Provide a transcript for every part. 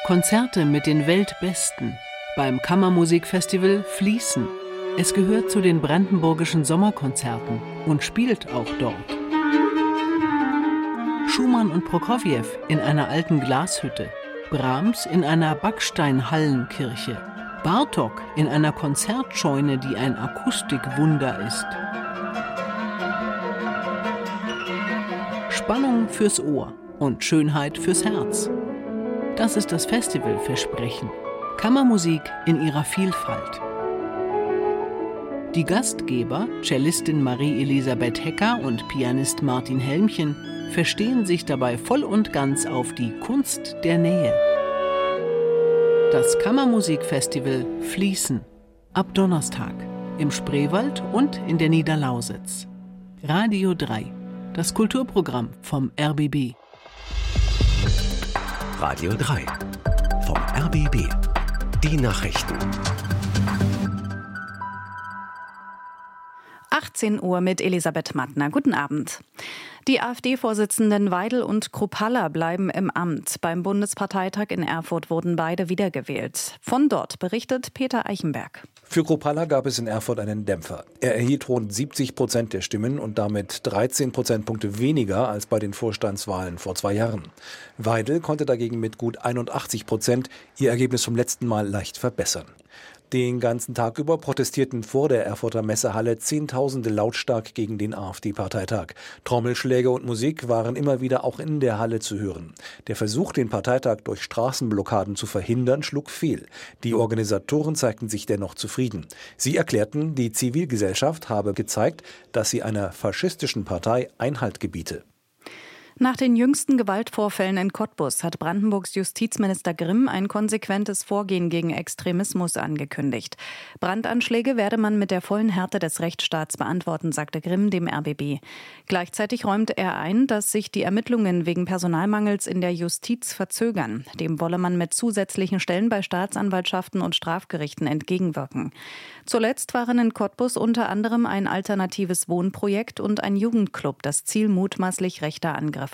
Konzerte mit den Weltbesten beim Kammermusikfestival Fließen. Es gehört zu den brandenburgischen Sommerkonzerten und spielt auch dort. Schumann und Prokofjew in einer alten Glashütte, Brahms in einer Backsteinhallenkirche, Bartók in einer Konzertscheune, die ein Akustikwunder ist. Spannung fürs Ohr und Schönheit fürs Herz. Das ist das Festivalversprechen. Kammermusik in ihrer Vielfalt. Die Gastgeber, Cellistin Marie-Elisabeth Hecker und Pianist Martin Helmchen, verstehen sich dabei voll und ganz auf die Kunst der Nähe. Das Kammermusikfestival Fließen. Ab Donnerstag. Im Spreewald und in der Niederlausitz. Radio 3. Das Kulturprogramm vom RBB. Radio 3. Vom RBB. Die Nachrichten. 18 Uhr mit Elisabeth Mattner. Guten Abend. Die AfD-Vorsitzenden Weidel und Kruppalla bleiben im Amt. Beim Bundesparteitag in Erfurt wurden beide wiedergewählt. Von dort berichtet Peter Eichenberg. Für Kruppalla gab es in Erfurt einen Dämpfer. Er erhielt rund 70% der Stimmen und damit 13 Prozentpunkte weniger als bei den Vorstandswahlen vor 2 Jahren. Weidel konnte dagegen mit gut 81% ihr Ergebnis vom letzten Mal leicht verbessern. Den ganzen Tag über protestierten vor der Erfurter Messehalle Zehntausende lautstark gegen den AfD-Parteitag. Trommelschläge und Musik waren immer wieder auch in der Halle zu hören. Der Versuch, den Parteitag durch Straßenblockaden zu verhindern, schlug fehl. Die Organisatoren zeigten sich dennoch zufrieden. Sie erklärten, die Zivilgesellschaft habe gezeigt, dass sie einer faschistischen Partei Einhalt gebiete. Nach den jüngsten Gewaltvorfällen in Cottbus hat Brandenburgs Justizminister Grimm ein konsequentes Vorgehen gegen Extremismus angekündigt. Brandanschläge werde man mit der vollen Härte des Rechtsstaats beantworten, sagte Grimm dem RBB. Gleichzeitig räumte er ein, dass sich die Ermittlungen wegen Personalmangels in der Justiz verzögern. Dem wolle man mit zusätzlichen Stellen bei Staatsanwaltschaften und Strafgerichten entgegenwirken. Zuletzt waren in Cottbus unter anderem ein alternatives Wohnprojekt und ein Jugendclub das Ziel mutmaßlich rechter Angriffe.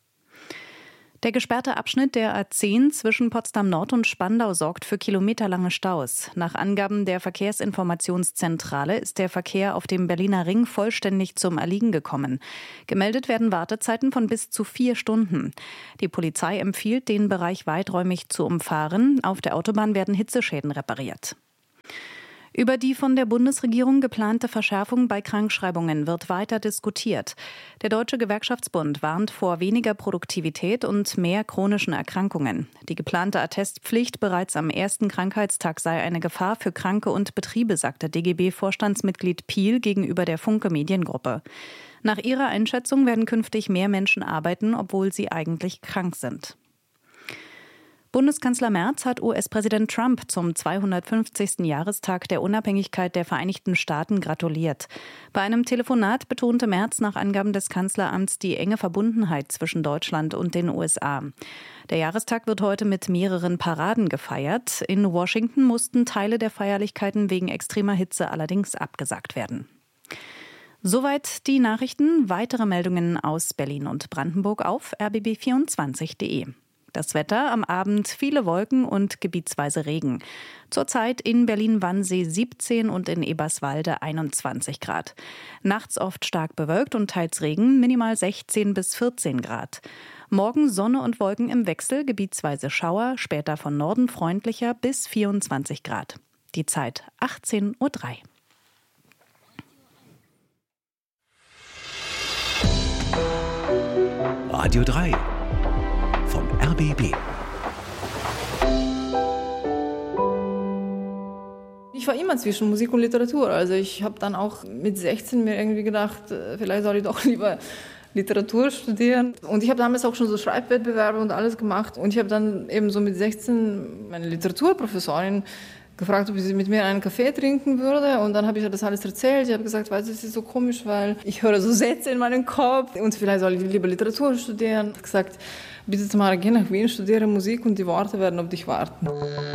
Der gesperrte Abschnitt der A10 zwischen Potsdam-Nord und Spandau sorgt für kilometerlange Staus. Nach Angaben der Verkehrsinformationszentrale ist der Verkehr auf dem Berliner Ring vollständig zum Erliegen gekommen. Gemeldet werden Wartezeiten von bis zu 4 Stunden. Die Polizei empfiehlt, den Bereich weiträumig zu umfahren. Auf der Autobahn werden Hitzeschäden repariert. Über die von der Bundesregierung geplante Verschärfung bei Krankschreibungen wird weiter diskutiert. Der Deutsche Gewerkschaftsbund warnt vor weniger Produktivität und mehr chronischen Erkrankungen. Die geplante Attestpflicht bereits am ersten Krankheitstag sei eine Gefahr für Kranke und Betriebe, sagte DGB-Vorstandsmitglied Piel gegenüber der Funke Mediengruppe. Nach ihrer Einschätzung werden künftig mehr Menschen arbeiten, obwohl sie eigentlich krank sind. Bundeskanzler Merz hat US-Präsident Trump zum 250. Jahrestag der Unabhängigkeit der Vereinigten Staaten gratuliert. Bei einem Telefonat betonte Merz nach Angaben des Kanzleramts die enge Verbundenheit zwischen Deutschland und den USA. Der Jahrestag wird heute mit mehreren Paraden gefeiert. In Washington mussten Teile der Feierlichkeiten wegen extremer Hitze allerdings abgesagt werden. Soweit die Nachrichten. Weitere Meldungen aus Berlin und Brandenburg auf rbb24.de. Das Wetter, am Abend viele Wolken und gebietsweise Regen. Zurzeit in Berlin-Wannsee 17 und in Eberswalde 21 Grad. Nachts oft stark bewölkt und teils Regen, minimal 16 bis 14 Grad. Morgen Sonne und Wolken im Wechsel, gebietsweise Schauer, später von Norden freundlicher bis 24 Grad. Die Zeit 18:03 Uhr. Radio 3 vom RBB. Ich war immer zwischen Musik und Literatur. Also ich habe dann auch mit 16 mir irgendwie gedacht, vielleicht soll ich doch lieber Literatur studieren. Und ich habe damals auch schon so Schreibwettbewerbe und alles gemacht. Und ich habe dann eben so mit 16 meine Literaturprofessorin gefragt, ob sie mit mir einen Kaffee trinken würde. Und dann habe ich ihr das alles erzählt. Ich habe gesagt, weißt du, es ist so komisch, weil ich höre so Sätze in meinem Kopf. Und vielleicht soll ich lieber Literatur studieren. Ich habe gesagt, bitte Tamara, geh nach Wien, studiere Musik und die Worte werden auf dich warten.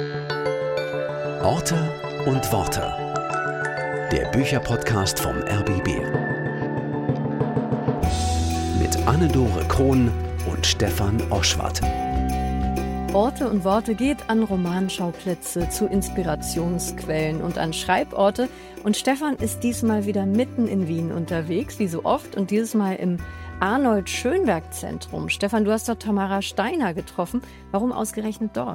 Orte und Worte. Der Bücherpodcast vom RBB. Mit Anne-Dore Krohn und Stefan Oschwart. Orte und Worte geht an Romanschauplätze, zu Inspirationsquellen und an Schreiborte. Und Stefan ist diesmal wieder mitten in Wien unterwegs, wie so oft, und dieses Mal im Arnold-Schönberg-Zentrum. Stefan, du hast dort Tamara Steiner getroffen. Warum ausgerechnet dort?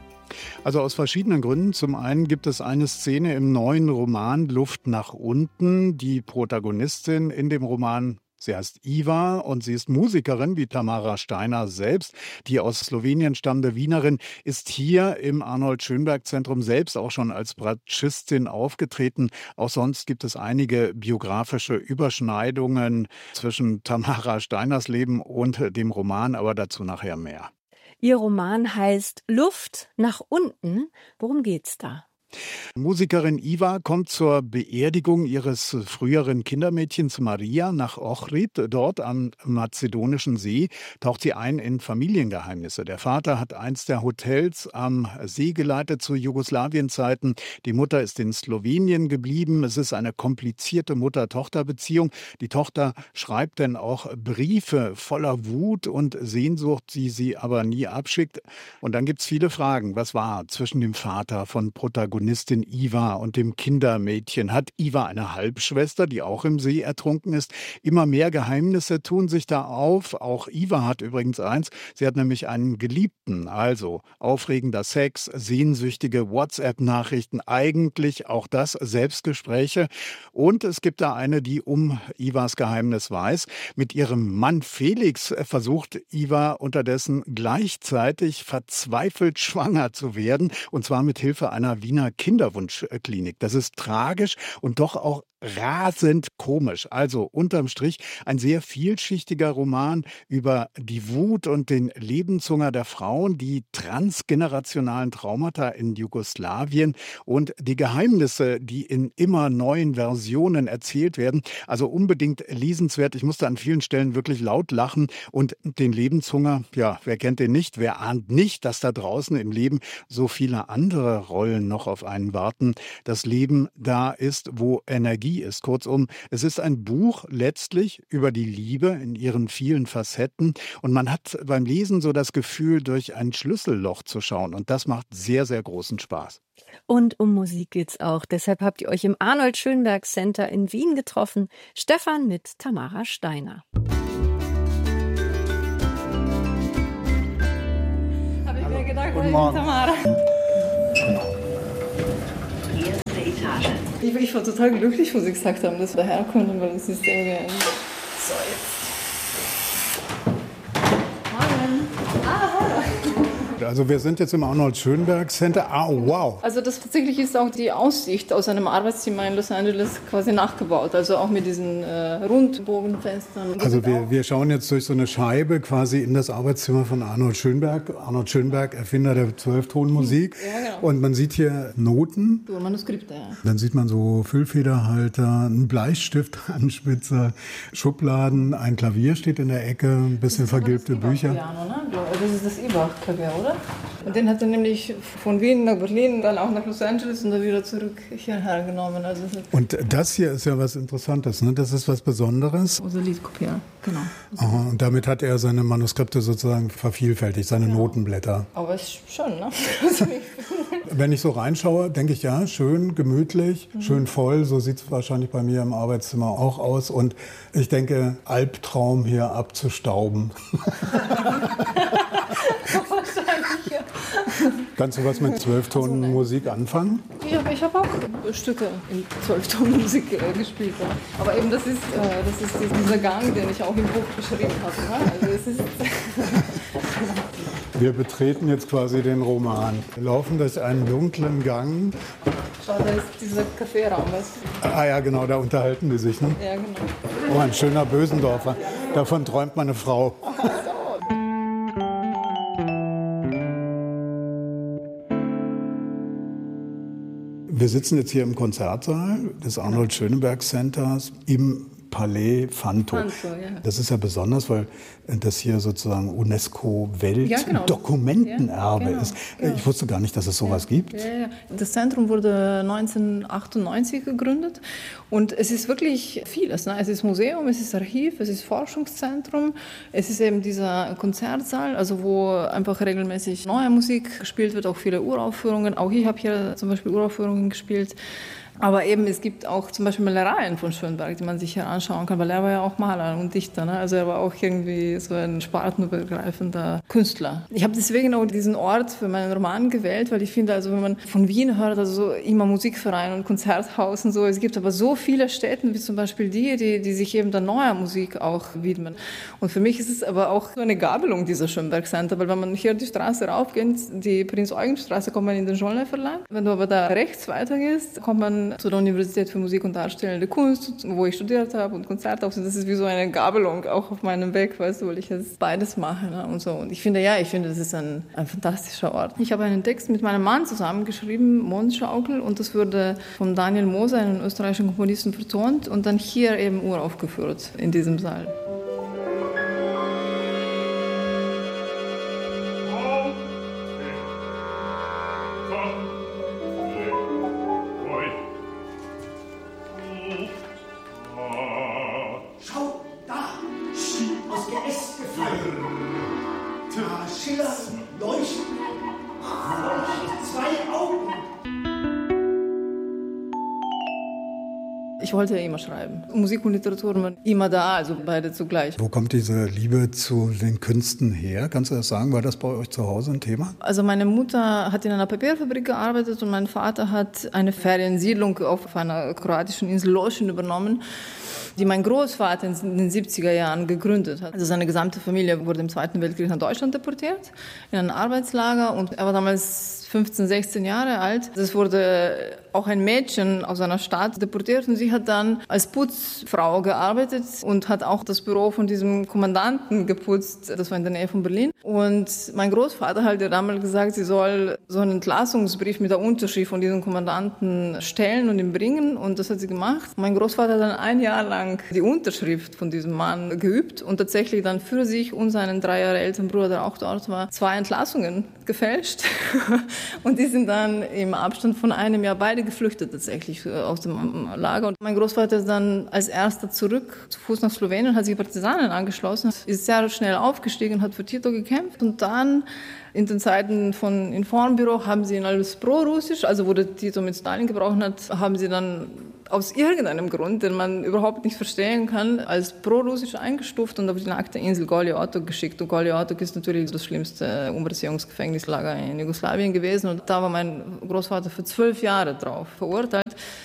Also aus verschiedenen Gründen. Zum einen gibt es eine Szene im neuen Roman Luft nach unten. Die Protagonistin in dem Roman, sie heißt Iva und sie ist Musikerin, wie Tamara Steiner selbst. Die aus Slowenien stammende Wienerin ist hier im Arnold-Schönberg-Zentrum selbst auch schon als Bratschistin aufgetreten. Auch sonst gibt es einige biografische Überschneidungen zwischen Tamara Steiners Leben und dem Roman, aber dazu nachher mehr. Ihr Roman heißt Luft nach unten. Worum geht's da? Musikerin Iva kommt zur Beerdigung ihres früheren Kindermädchens Maria nach Ohrid. Dort am Mazedonischen See taucht sie ein in Familiengeheimnisse. Der Vater hat eins der Hotels am See geleitet zu Jugoslawienzeiten. Die Mutter ist in Slowenien geblieben. Es ist eine komplizierte Mutter-Tochter-Beziehung. Die Tochter schreibt dann auch Briefe voller Wut und Sehnsucht, die sie aber nie abschickt. Und dann gibt es viele Fragen. Was war zwischen dem Vater von Protagonistin Iva und dem Kindermädchen? Hat Iva eine Halbschwester, die auch im See ertrunken ist? Immer mehr Geheimnisse tun sich da auf. Auch Iva hat übrigens eins. Sie hat nämlich einen Geliebten. Also aufregender Sex, sehnsüchtige WhatsApp-Nachrichten, eigentlich auch das, Selbstgespräche. Und es gibt da eine, die um Ivas Geheimnis weiß. Mit ihrem Mann Felix versucht Iva unterdessen gleichzeitig verzweifelt schwanger zu werden. Und zwar mit Hilfe einer Wiener Kinderwunschklinik. Das ist tragisch und doch auch rasend komisch. Also unterm Strich ein sehr vielschichtiger Roman über die Wut und den Lebenshunger der Frauen, die transgenerationalen Traumata in Jugoslawien und die Geheimnisse, die in immer neuen Versionen erzählt werden. Also unbedingt lesenswert. Ich musste an vielen Stellen wirklich laut lachen und den Lebenshunger, ja, wer kennt den nicht? Wer ahnt nicht, dass da draußen im Leben so viele andere Rollen noch auf einen warten? Das Leben da ist, wo Energie ist. Kurzum, es ist ein Buch letztlich über die Liebe in ihren vielen Facetten und man hat beim Lesen so das Gefühl, durch ein Schlüsselloch zu schauen und das macht sehr, sehr großen Spaß. Und um Musik geht's auch. Deshalb habt ihr euch im Arnold-Schönberg-Center in Wien getroffen. Stefan mit Tamara Steiner. Habe ich mir gedacht, Guten Morgen. Tamara. Ich war total glücklich, wo sie gesagt haben, dass wir herkommen, weil das ist irgendwie ein... So, jetzt. Also wir sind jetzt im Arnold-Schönberg-Center. Ah, wow. Also das tatsächlich ist auch die Aussicht aus einem Arbeitszimmer in Los Angeles quasi nachgebaut. Also auch mit diesen Rundbogenfenstern. Also wir schauen jetzt durch so eine Scheibe quasi in das Arbeitszimmer von Arnold Schönberg. Arnold Schönberg, Erfinder der 12-Ton-Musik. Ja, genau. Und man sieht hier Noten. So Manuskripte, ja. Dann sieht man so Füllfederhalter, einen Bleistift, Anspitzer, Schubladen, ein Klavier steht in der Ecke, ein bisschen vergilbte Bücher. Piano, ne? Das ist das Ibach-Klavier, oder? Und den hat er nämlich von Wien nach Berlin, dann auch nach Los Angeles und dann wieder zurück hierher genommen. Also und das hier ist ja was Interessantes, ne? Das ist was Besonderes. Also Liedkopier, genau. Aha, und damit hat er seine Manuskripte sozusagen vervielfältigt, seine Notenblätter. Aber es ist schon, ne? Wenn ich so reinschaue, denke ich, ja, schön, gemütlich, schön voll. So sieht es wahrscheinlich bei mir im Arbeitszimmer auch aus. Und ich denke, Albtraum hier abzustauben. Wahrscheinlich, ja. Kannst du was mit 12-Ton-Musik anfangen? Ja, ich habe auch Stücke in 12-Ton-Musik gespielt. Ja. Aber eben das ist dieser Gang, den ich auch im Buch beschrieben habe. Ne? Also es ist Wir betreten jetzt quasi den Roman. Wir laufen durch einen dunklen Gang. Schau, da ist dieser Kaffeeraum. Ah ja, genau, da unterhalten die sich. Ne? Ja, genau. Oh, ein schöner Bösendorfer. Davon träumt meine Frau. Wir sitzen jetzt hier im Konzertsaal des Arnold-Schönberg-Centers im Palais Fanto. Ja. Das ist ja besonders, weil das hier sozusagen UNESCO-Weltdokumentenerbe ist. Genau. Ich wusste gar nicht, dass es sowas gibt. Ja. Das Zentrum wurde 1998 gegründet und es ist wirklich vieles. Ne? Es ist Museum, es ist Archiv, es ist Forschungszentrum, es ist eben dieser Konzertsaal, also wo einfach regelmäßig neue Musik gespielt wird, auch viele Uraufführungen. Auch ich habe hier zum Beispiel Uraufführungen gespielt. Aber eben, es gibt auch zum Beispiel Malereien von Schönberg, die man sich hier anschauen kann, weil er war ja auch Maler und Dichter. Ne? Also er war auch irgendwie so ein spartenübergreifender Künstler. Ich habe deswegen auch diesen Ort für meinen Roman gewählt, weil ich finde, also wenn man von Wien hört, also so immer Musikverein und Konzerthaus und so, es gibt aber so viele Städte, wie zum Beispiel die sich eben der neuer Musik auch widmen. Und für mich ist es aber auch so eine Gabelung dieser Schönberg Center, weil wenn man hier die Straße raufgeht, die Prinz-Eugen-Straße, kommt man in den Schollner Verlag. Wenn du aber da rechts weitergehst, kommt man zu der Universität für Musik und Darstellende Kunst, wo ich studiert habe und Konzerte. Das ist wie so eine Gabelung auch auf meinem Weg, weißt du, weil ich jetzt beides mache. Ne? Und so. Und ich finde, das ist ein fantastischer Ort. Ich habe einen Text mit meinem Mann zusammengeschrieben, Mondschaukel, und das wurde von Daniel Moser, einem österreichischen Komponisten, vertont und dann hier eben uraufgeführt in diesem Saal. Ich wollte ja immer schreiben. Musik und Literatur waren immer da, also beide zugleich. Wo kommt diese Liebe zu den Künsten her? Kannst du das sagen? War das bei euch zu Hause ein Thema? Also meine Mutter hat in einer Papierfabrik gearbeitet und mein Vater hat eine Feriensiedlung auf einer kroatischen Insel Lošinj übernommen, die mein Großvater in den 70er Jahren gegründet hat. Also seine gesamte Familie wurde im Zweiten Weltkrieg nach Deutschland deportiert, in ein Arbeitslager, und er war damals 15, 16 Jahre alt. Es wurde auch ein Mädchen aus einer Stadt deportiert und sie hat dann als Putzfrau gearbeitet und hat auch das Büro von diesem Kommandanten geputzt. Das war in der Nähe von Berlin. Und mein Großvater hat ihr damals gesagt, sie soll so einen Entlassungsbrief mit der Unterschrift von diesem Kommandanten stellen und ihm bringen, und das hat sie gemacht. Mein Großvater hat dann ein Jahr lang die Unterschrift von diesem Mann geübt und tatsächlich dann für sich und seinen 3 Jahre älteren Bruder, der auch dort war, 2 Entlassungen gefälscht. Und die sind dann im Abstand von einem Jahr beide geflüchtet tatsächlich aus dem Lager. Und mein Großvater ist dann als erster zurück zu Fuß nach Slowenien, hat sich Partisanen angeschlossen, ist sehr schnell aufgestiegen, hat für Tito gekämpft. Und dann in den Zeiten von Informbüro haben sie ihn als pro-russisch, also wo der Tito mit Stalin gebrochen hat, haben sie dann aus irgendeinem Grund, den man überhaupt nicht verstehen kann, als pro-russisch eingestuft und auf die nackte Insel Goli Otok geschickt. Und Goli Otok ist natürlich das schlimmste Umerziehungsgefängnislager in Jugoslawien gewesen. Und da war mein Großvater für 12 Jahre drauf verurteilt.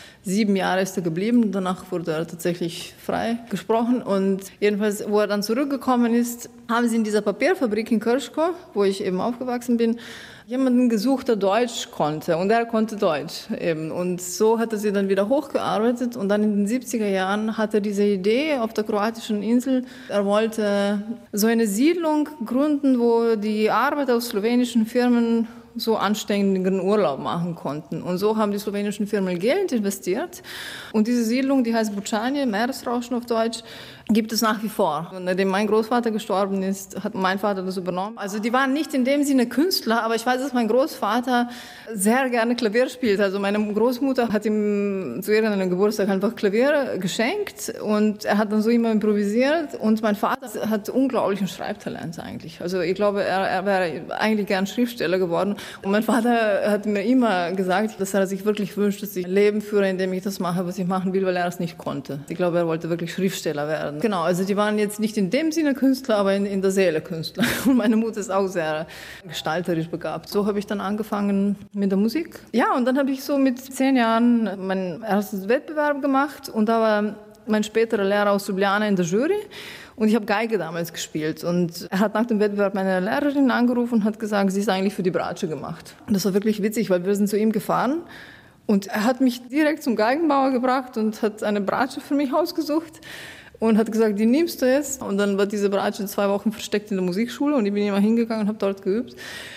7 Jahre ist er geblieben, danach wurde er tatsächlich frei gesprochen. Und jedenfalls, wo er dann zurückgekommen ist, haben sie in dieser Papierfabrik in Krško, wo ich eben aufgewachsen bin, jemanden gesucht, der Deutsch konnte, und er konnte Deutsch eben. Und so hat er sie dann wieder hochgearbeitet, und dann in den 70er Jahren hatte er diese Idee auf der kroatischen Insel. Er wollte so eine Siedlung gründen, wo die Arbeiter aus slowenischen Firmen so anständigen Urlaub machen konnten. Und so haben die slowenischen Firmen Geld investiert. Und diese Siedlung, die heißt Bučanje, Meeresrauschen auf Deutsch, gibt es nach wie vor. Und nachdem mein Großvater gestorben ist, hat mein Vater das übernommen. Also die waren nicht in dem Sinne Künstler, aber ich weiß, dass mein Großvater sehr gerne Klavier spielt. Also meine Großmutter hat ihm zu irgendeinem Geburtstag einfach Klavier geschenkt und er hat dann so immer improvisiert. Und mein Vater hat unglaublichen Schreibtalent eigentlich. Also ich glaube, er wäre eigentlich gern Schriftsteller geworden. Und mein Vater hat mir immer gesagt, dass er sich wirklich wünscht, dass ich ein Leben führe, in dem ich das mache, was ich machen will, weil er es nicht konnte. Ich glaube, er wollte wirklich Schriftsteller werden. Genau, also die waren jetzt nicht in dem Sinne Künstler, aber in der Seele Künstler. Und meine Mutter ist auch sehr gestalterisch begabt. So habe ich dann angefangen mit der Musik. Ja, und dann habe ich so mit 10 Jahren meinen ersten Wettbewerb gemacht, und da war mein späterer Lehrer aus Ljubljana in der Jury. Und ich habe Geige damals gespielt. Und er hat nach dem Wettbewerb meine Lehrerin angerufen und hat gesagt, sie ist eigentlich für die Bratsche gemacht. Und das war wirklich witzig, weil wir sind zu ihm gefahren. Und er hat mich direkt zum Geigenbauer gebracht und hat eine Bratsche für mich ausgesucht. Und hat gesagt, die nimmst du jetzt. Und dann war diese Bratsche 2 Wochen versteckt in der Musikschule. Und ich bin immer hingegangen und habe dort geübt.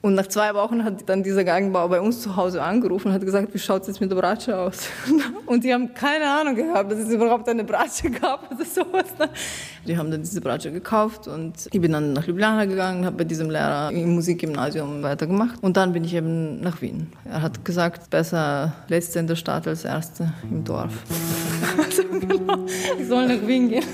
Und nach 2 Wochen hat dann dieser Geigenbauer bei uns zu Hause angerufen und hat gesagt, wie schaut es jetzt mit der Bratsche aus? Und die haben keine Ahnung gehabt, dass es überhaupt eine Bratsche gab oder sowas. Die haben dann diese Bratsche gekauft und ich bin dann nach Ljubljana gegangen, habe bei diesem Lehrer im Musikgymnasium weitergemacht. Und dann bin ich eben nach Wien. Er hat gesagt, besser Letzte in der Stadt als Erste im Dorf. Also, ich soll nach Wien gehen.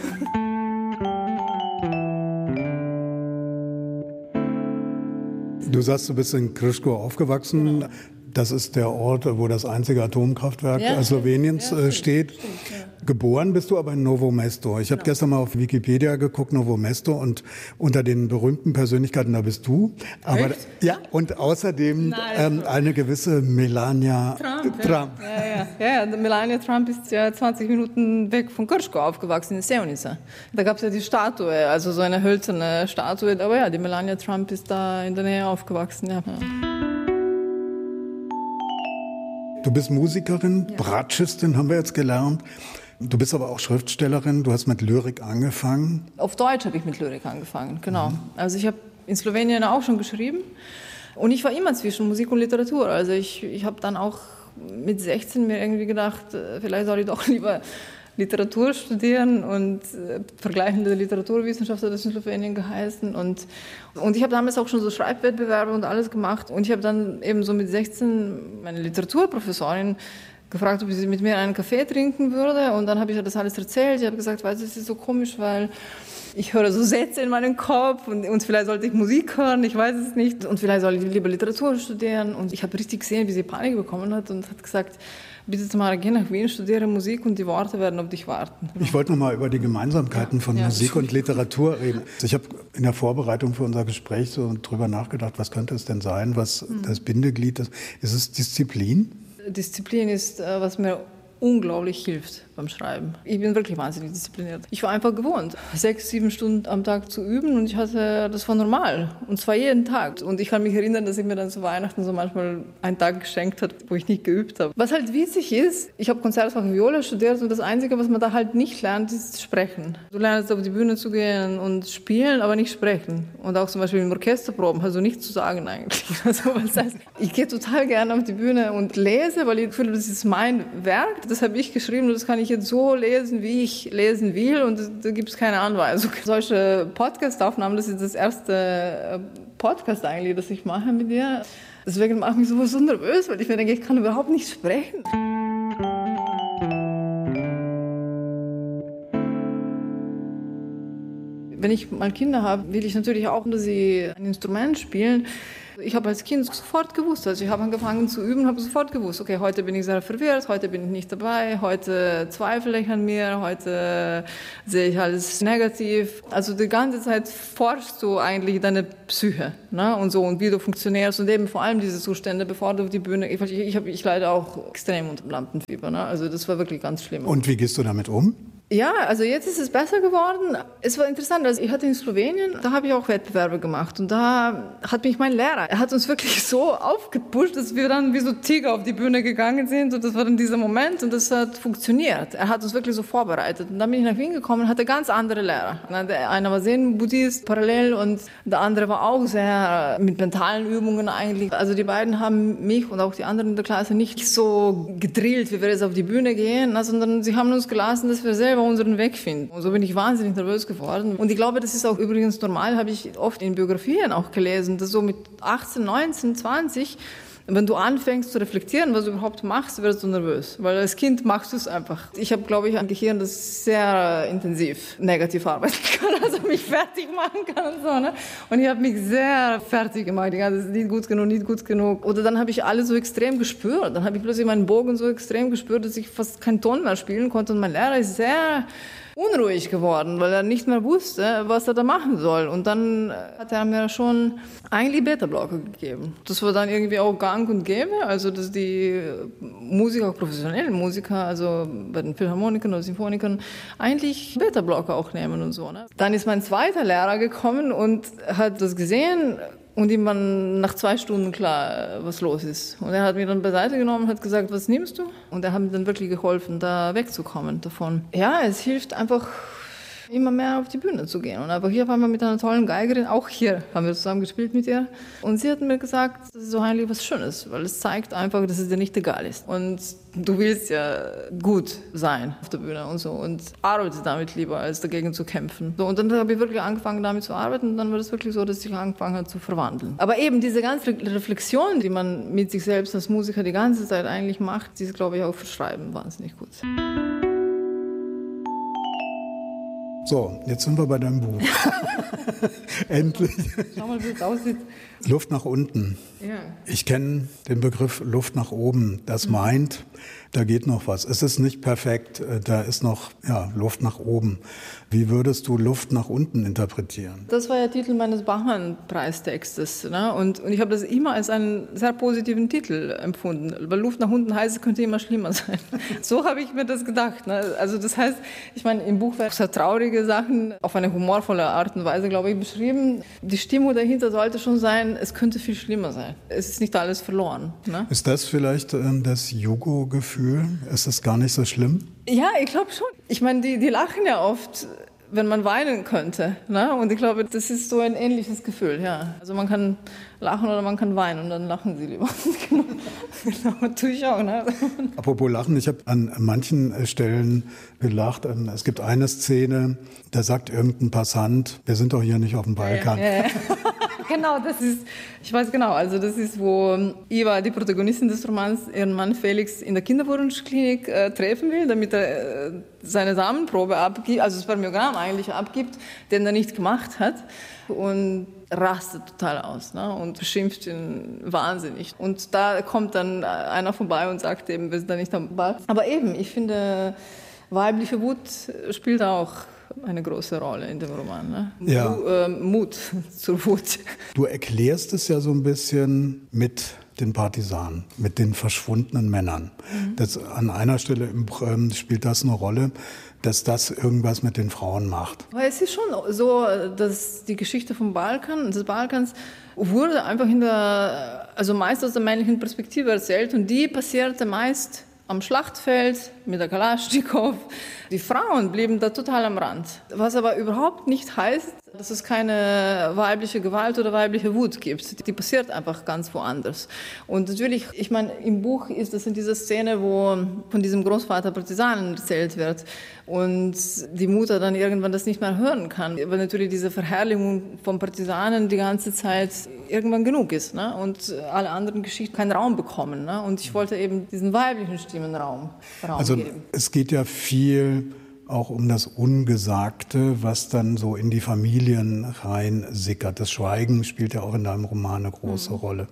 Du sagst, du bist in Krško aufgewachsen. Das ist der Ort, wo das einzige Atomkraftwerk Sloweniens steht. Stimmt, ja. Geboren bist du aber in Novo Mesto. Ich habe gestern mal auf Wikipedia geguckt, Novo Mesto, und unter den berühmten Persönlichkeiten, da bist du. Aber ja, und außerdem eine gewisse Melania Trump. Ja, Melania Trump ist ja 20 Minuten weg von Krško aufgewachsen, in Sevnica. Da gab es ja die Statue, also so eine hölzerne Statue. Aber ja, die Melania Trump ist da in der Nähe aufgewachsen. Ja. Du bist Musikerin, Bratschistin, haben wir jetzt gelernt. Du bist aber auch Schriftstellerin, du hast mit Lyrik angefangen. Auf Deutsch habe ich mit Lyrik angefangen, genau. Also ich habe in Slowenien auch schon geschrieben und ich war immer zwischen Musik und Literatur. Also ich habe dann auch mit 16 mir irgendwie gedacht, vielleicht soll ich doch lieber Literatur studieren und vergleichende Literaturwissenschaft hat das in Slowenien geheißen. Und ich habe damals auch schon so Schreibwettbewerbe und alles gemacht. Und ich habe dann eben so mit 16 meine Literaturprofessorin gefragt, ob sie mit mir einen Kaffee trinken würde. Und dann habe ich ihr das alles erzählt. Ich habe gesagt, weißt du, es ist so komisch, weil ich höre so Sätze in meinem Kopf und vielleicht sollte ich Musik hören, ich weiß es nicht. Und vielleicht soll ich lieber Literatur studieren. Und ich habe richtig gesehen, wie sie Panik bekommen hat und hat gesagt, bitte Tamara, geh nach Wien, studiere Musik und die Worte werden auf dich warten. Ich wollte noch mal über die Gemeinsamkeiten von Musik und Literatur reden. Ich habe in der Vorbereitung für unser Gespräch so drüber nachgedacht, was könnte es denn sein, was das Bindeglied ist. Ist es Disziplin? Disziplin ist, was mir unglaublich hilft beim Schreiben. Ich bin wirklich wahnsinnig diszipliniert. Ich war einfach gewohnt, 6-7 Stunden am Tag zu üben und das war normal. Und zwar jeden Tag. Und ich kann mich erinnern, dass ich mir dann zu Weihnachten so manchmal einen Tag geschenkt habe, wo ich nicht geübt habe. Was halt witzig ist, ich habe Konzertfach Viola studiert und das Einzige, was man da halt nicht lernt, ist Sprechen. Du lernst auf die Bühne zu gehen und spielen, aber nicht sprechen. Und auch zum Beispiel im Orchesterproben, also nichts zu sagen eigentlich. Also, was heißt, ich gehe total gerne auf die Bühne und lese, weil ich fühle, das ist mein Werk. Das habe ich geschrieben und das kann ich jetzt so lesen, wie ich lesen will und da gibt es keine Anweisung. Solche Podcast-Aufnahmen, das ist das erste Podcast eigentlich, das ich mache mit dir. Deswegen mache ich mich so nervös, weil ich mir denke, ich kann überhaupt nicht sprechen. Wenn ich mal Kinder habe, will ich natürlich auch, dass sie ein Instrument spielen. Ich habe als Kind sofort gewusst, also ich habe angefangen zu üben, habe sofort gewusst, okay, heute bin ich sehr verwirrt, heute bin ich nicht dabei, heute zweifle ich an mir, heute sehe ich alles negativ. Also die ganze Zeit forschst du eigentlich deine Psyche, ne? Und so und wie du funktionierst und eben vor allem diese Zustände, bevor du auf die Bühne, ich leide auch extrem unter Lampenfieber, ne? Also das war wirklich ganz schlimm. Und wie gehst du damit um? Ja, also jetzt ist es besser geworden. Es war interessant, also ich hatte in Slowenien, da habe ich auch Wettbewerbe gemacht und da hat mich mein Lehrer, er hat uns wirklich so aufgepusht, dass wir dann wie so Tiger auf die Bühne gegangen sind und das war dann dieser Moment und das hat funktioniert. Er hat uns wirklich so vorbereitet und dann bin ich nach Wien gekommen und hatte ganz andere Lehrer. Einer war Zen-Buddhist parallel und der andere war auch sehr mit mentalen Übungen eigentlich. Also die beiden haben mich und auch die anderen in der Klasse nicht so gedrillt, wie wir jetzt auf die Bühne gehen, sondern sie haben uns gelassen, dass wir selber unseren Weg finden. Und so bin ich wahnsinnig nervös geworden. Und ich glaube, das ist auch übrigens normal, habe ich oft in Biografien auch gelesen, dass so mit 18, 19, 20, wenn du anfängst zu reflektieren, was du überhaupt machst, wirst du nervös. Weil als Kind machst du es einfach. Ich habe, glaube ich, ein Gehirn, das sehr intensiv negativ arbeiten kann, also mich fertig machen kann und so. Ne? Und ich habe mich sehr fertig gemacht. Das ist nicht gut genug, nicht gut genug. Oder dann habe ich alles so extrem gespürt. Dann habe ich plötzlich meinen Bogen so extrem gespürt, dass ich fast keinen Ton mehr spielen konnte. Und mein Lehrer ist sehr unruhig geworden, weil er nicht mehr wusste, was er da machen soll. Und dann hat er mir schon eigentlich Beta-Blocker gegeben. Das war dann irgendwie auch gang und gäbe, also dass die Musiker, auch professionellen Musiker, also bei den Philharmonikern oder Symphonikern, eigentlich Beta-Blocker auch nehmen und so. Ne? Dann ist mein zweiter Lehrer gekommen und hat das gesehen und ihm war nach 2 Stunden klar, was los ist. Und er hat mich dann beiseite genommen und hat gesagt, was nimmst du? Und er hat mir dann wirklich geholfen, da wegzukommen davon. Ja, es hilft einfach, immer mehr auf die Bühne zu gehen. Und einfach hier waren wir mit einer tollen Geigerin, auch hier haben wir zusammen gespielt mit ihr. Und sie hat mir gesagt, das ist so eigentlich was Schönes, weil es zeigt einfach, dass es dir nicht egal ist. Und du willst ja gut sein auf der Bühne und so und arbeitest damit lieber, als dagegen zu kämpfen. So, und dann habe ich wirklich angefangen, damit zu arbeiten und dann war das wirklich so, dass ich angefangen habe zu verwandeln. Aber eben diese ganze Reflexion, die man mit sich selbst als Musiker die ganze Zeit eigentlich macht, die ist, glaube ich, auch für Schreiben wahnsinnig gut. So, jetzt sind wir bei deinem Buch. Endlich. Schau mal, wie es aussieht. Luft nach unten. Ja. Ich kenne den Begriff Luft nach oben. Das meint, da geht noch was. Es ist nicht perfekt, da ist noch Luft nach oben. Wie würdest du Luft nach unten interpretieren? Das war der Titel meines Bachmann-Preistextes. Ne? Und ich habe das immer als einen sehr positiven Titel empfunden. Weil Luft nach unten heißt, es könnte immer schlimmer sein. So habe ich mir das gedacht. Ne? Also das heißt, ich meine, im Buch werden sehr traurige Sachen auf eine humorvolle Art und Weise, glaube ich, beschrieben. Die Stimmung dahinter sollte schon sein, es könnte viel schlimmer sein. Es ist nicht alles verloren. Ne? Ist das vielleicht das Jugo-Gefühl? Ist das gar nicht so schlimm? Ja, ich glaube schon. Ich meine, die lachen ja oft, wenn man weinen könnte. Ne? Und ich glaube, das ist so ein ähnliches Gefühl. Ja. Also man kann lachen oder man kann weinen und dann lachen sie lieber. Genau, tue ich auch. Ne? Apropos Lachen, ich habe an manchen Stellen gelacht. Es gibt eine Szene, da sagt irgendein Passant, wir sind doch hier nicht auf dem Balkan. Ja. Genau, ich weiß genau, also das ist, wo Iva, die Protagonistin des Romans, ihren Mann Felix in der Kinderwunschklinik treffen will, damit er seine Samenprobe abgibt, also Spermiogramm eigentlich abgibt, den er nicht gemacht hat und rastet total aus, ne, und beschimpft ihn wahnsinnig. Und da kommt dann einer vorbei und sagt eben, wir sind da nicht am Ball. Aber eben, ich finde, weibliche Wut spielt auch eine große Rolle in dem Roman. Ne? Ja. Mut zur Wut. Du erklärst es ja so ein bisschen mit den Partisanen, mit den verschwundenen Männern. Das, an einer Stelle spielt das eine Rolle, dass das irgendwas mit den Frauen macht. Aber es ist schon so, dass die Geschichte vom Balkan, des Balkans, wurde einfach meist aus der männlichen Perspektive erzählt und die passierte meist am Schlachtfeld mit der Kalaschnikow. Die Frauen blieben da total am Rand. Was aber überhaupt nicht heißt, dass es keine weibliche Gewalt oder weibliche Wut gibt. Die passiert einfach ganz woanders. Und natürlich, ich meine, im Buch ist das in dieser Szene, wo von diesem Großvater Partisanen erzählt wird und die Mutter dann irgendwann das nicht mehr hören kann, weil natürlich diese Verherrlichung von Partisanen die ganze Zeit irgendwann genug ist, ne? Und alle anderen Geschichten keinen Raum bekommen. Ne? Und ich wollte eben diesen weiblichen Stimmen Raum geben. Es geht ja viel auch um das Ungesagte, was dann so in die Familien rein sickert. Das Schweigen spielt ja auch in deinem Roman eine große Rolle.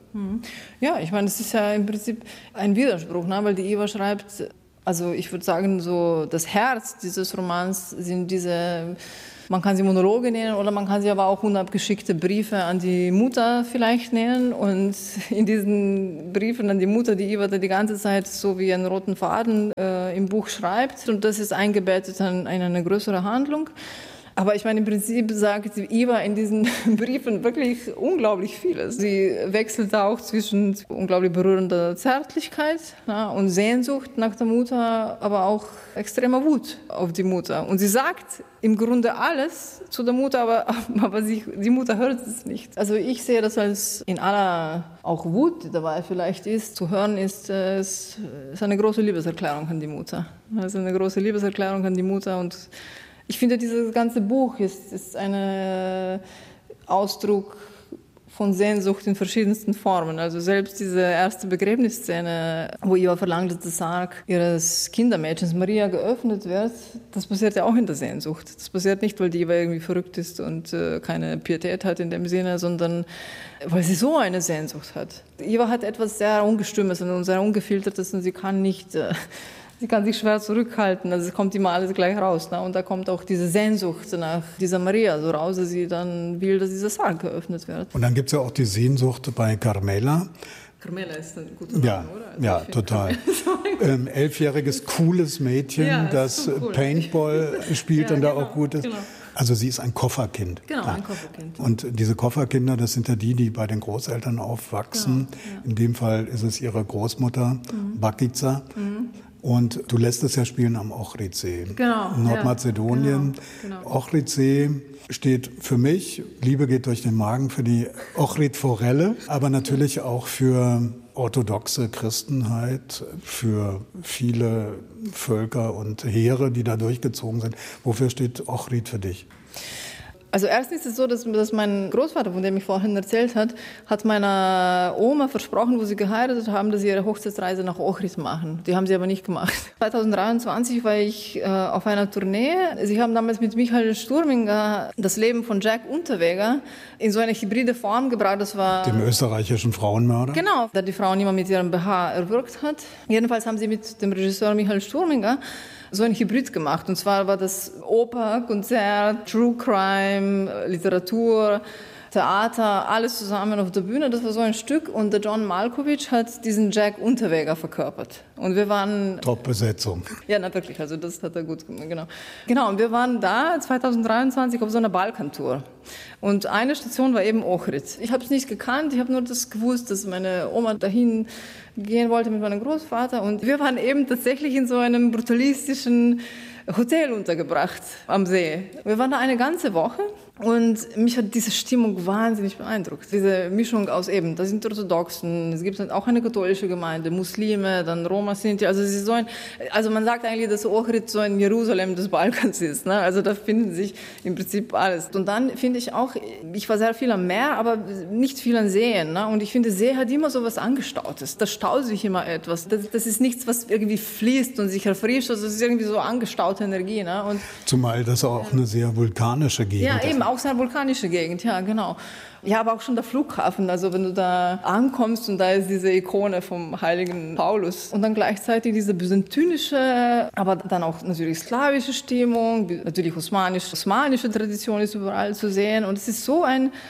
Ja, ich meine, es ist ja im Prinzip ein Widerspruch, ne? Weil die Iva schreibt, also ich würde sagen, so das Herz dieses Romans sind diese, man kann sie Monologe nennen oder man kann sie aber auch unabgeschickte Briefe an die Mutter vielleicht nennen. Und in diesen Briefen an die Mutter, die Iva da die ganze Zeit so wie einen roten Faden im Buch schreibt. Und das ist eingebettet in eine größere Handlung. Aber ich meine, im Prinzip sagt Iva in diesen Briefen wirklich unglaublich vieles. Sie wechselt auch zwischen unglaublich berührender Zärtlichkeit, na, und Sehnsucht nach der Mutter, aber auch extremer Wut auf die Mutter. Und sie sagt im Grunde alles zu der Mutter, aber die Mutter hört es nicht. Also ich sehe das als in aller auch Wut, die dabei vielleicht ist, zu hören ist eine große Liebeserklärung an die Mutter. Es ist eine große Liebeserklärung an die Mutter und ich finde, dieses ganze Buch ist ein Ausdruck von Sehnsucht in verschiedensten Formen. Also selbst diese erste Begräbnisszene, wo Iva verlangt, dass der Sarg ihres Kindermädchens Maria geöffnet wird, das passiert ja auch in der Sehnsucht. Das passiert nicht, weil die Iva irgendwie verrückt ist und keine Pietät hat in dem Sinne, sondern weil sie so eine Sehnsucht hat. Iva hat etwas sehr Ungestümes und sehr Ungefiltertes und sie kann sich schwer zurückhalten, also es kommt immer alles gleich raus. Ne? Und da kommt auch diese Sehnsucht nach dieser Maria so raus, dass sie dann will, dass dieser Sarg geöffnet wird. Und dann gibt es ja auch die Sehnsucht bei Carmela. Carmela ist ein guter Name, oder? Also ja, total. 11-jähriges, cooles Mädchen, ja, das so cool. Paintball spielt und da auch gut ist. Genau. Also sie ist ein Kofferkind. Genau, ein Kofferkind. Und diese Kofferkinder, das sind ja die bei den Großeltern aufwachsen. Genau, ja. In dem Fall ist es ihre Großmutter, Bakica. Und du lässt es ja spielen am Ochridsee. Genau. Nordmazedonien. Ja, genau. Ochridsee steht für mich, Liebe geht durch den Magen, für die Ochrid-Forelle, aber natürlich auch für orthodoxe Christenheit, für viele Völker und Heere, die da durchgezogen sind. Wofür steht Ochrid für dich? Also erstens ist es so, dass mein Großvater, von dem ich vorhin erzählt habe, hat meiner Oma versprochen, wo sie geheiratet haben, dass sie ihre Hochzeitsreise nach Ochrid machen. Die haben sie aber nicht gemacht. 2023 war ich auf einer Tournee. Sie haben damals mit Michael Sturminger das Leben von Jack Unterweger in so eine hybride Form gebracht. Das war dem österreichischen Frauenmörder? Genau, der die Frauen immer mit ihrem BH erwürgt hat. Jedenfalls haben sie mit dem Regisseur Michael Sturminger so ein Hybrid gemacht. Und zwar war das Oper, Konzert, True Crime, Literatur, Theater, alles zusammen auf der Bühne. Das war so ein Stück. Und der John Malkovich hat diesen Jack Unterweger verkörpert. Und wir waren... Top-Besetzung. Ja, na wirklich. Also das hat er gut gemacht, genau. Genau, und wir waren da 2023 auf so einer Balkantour. Und eine Station war eben Ochrid. Ich habe es nicht gekannt, ich habe nur das gewusst, dass meine Oma dahin gehen wollte mit meinem Großvater. Und wir waren eben tatsächlich in so einem brutalistischen Hotel untergebracht am See. Wir waren da eine ganze Woche. Und mich hat diese Stimmung wahnsinnig beeindruckt. Diese Mischung aus eben, da sind Orthodoxen, es gibt auch eine katholische Gemeinde, Muslime, dann Roma, Sinti. Also es ist so also man sagt eigentlich, dass Ochrid so ein Jerusalem des Balkans ist. Ne? Also da finden sich im Prinzip alles. Und dann finde ich auch, ich war sehr viel am Meer, aber nicht viel an Seen. Ne? Und ich finde, See hat immer so was Angestautes. Da staut sich immer etwas. Das ist nichts, was irgendwie fließt und sich erfrischt. Also es ist irgendwie so angestaute Energie. Ne? Und zumal das auch eine sehr vulkanische Gegend ist. Ja, eben. Auch sehr vulkanische Gegend, ja, genau. Ja, aber auch schon der Flughafen, also wenn du da ankommst und da ist diese Ikone vom heiligen Paulus und dann gleichzeitig diese byzantinische, aber dann auch natürlich slawische Stimmung, natürlich osmanische Tradition ist überall zu sehen und es ist so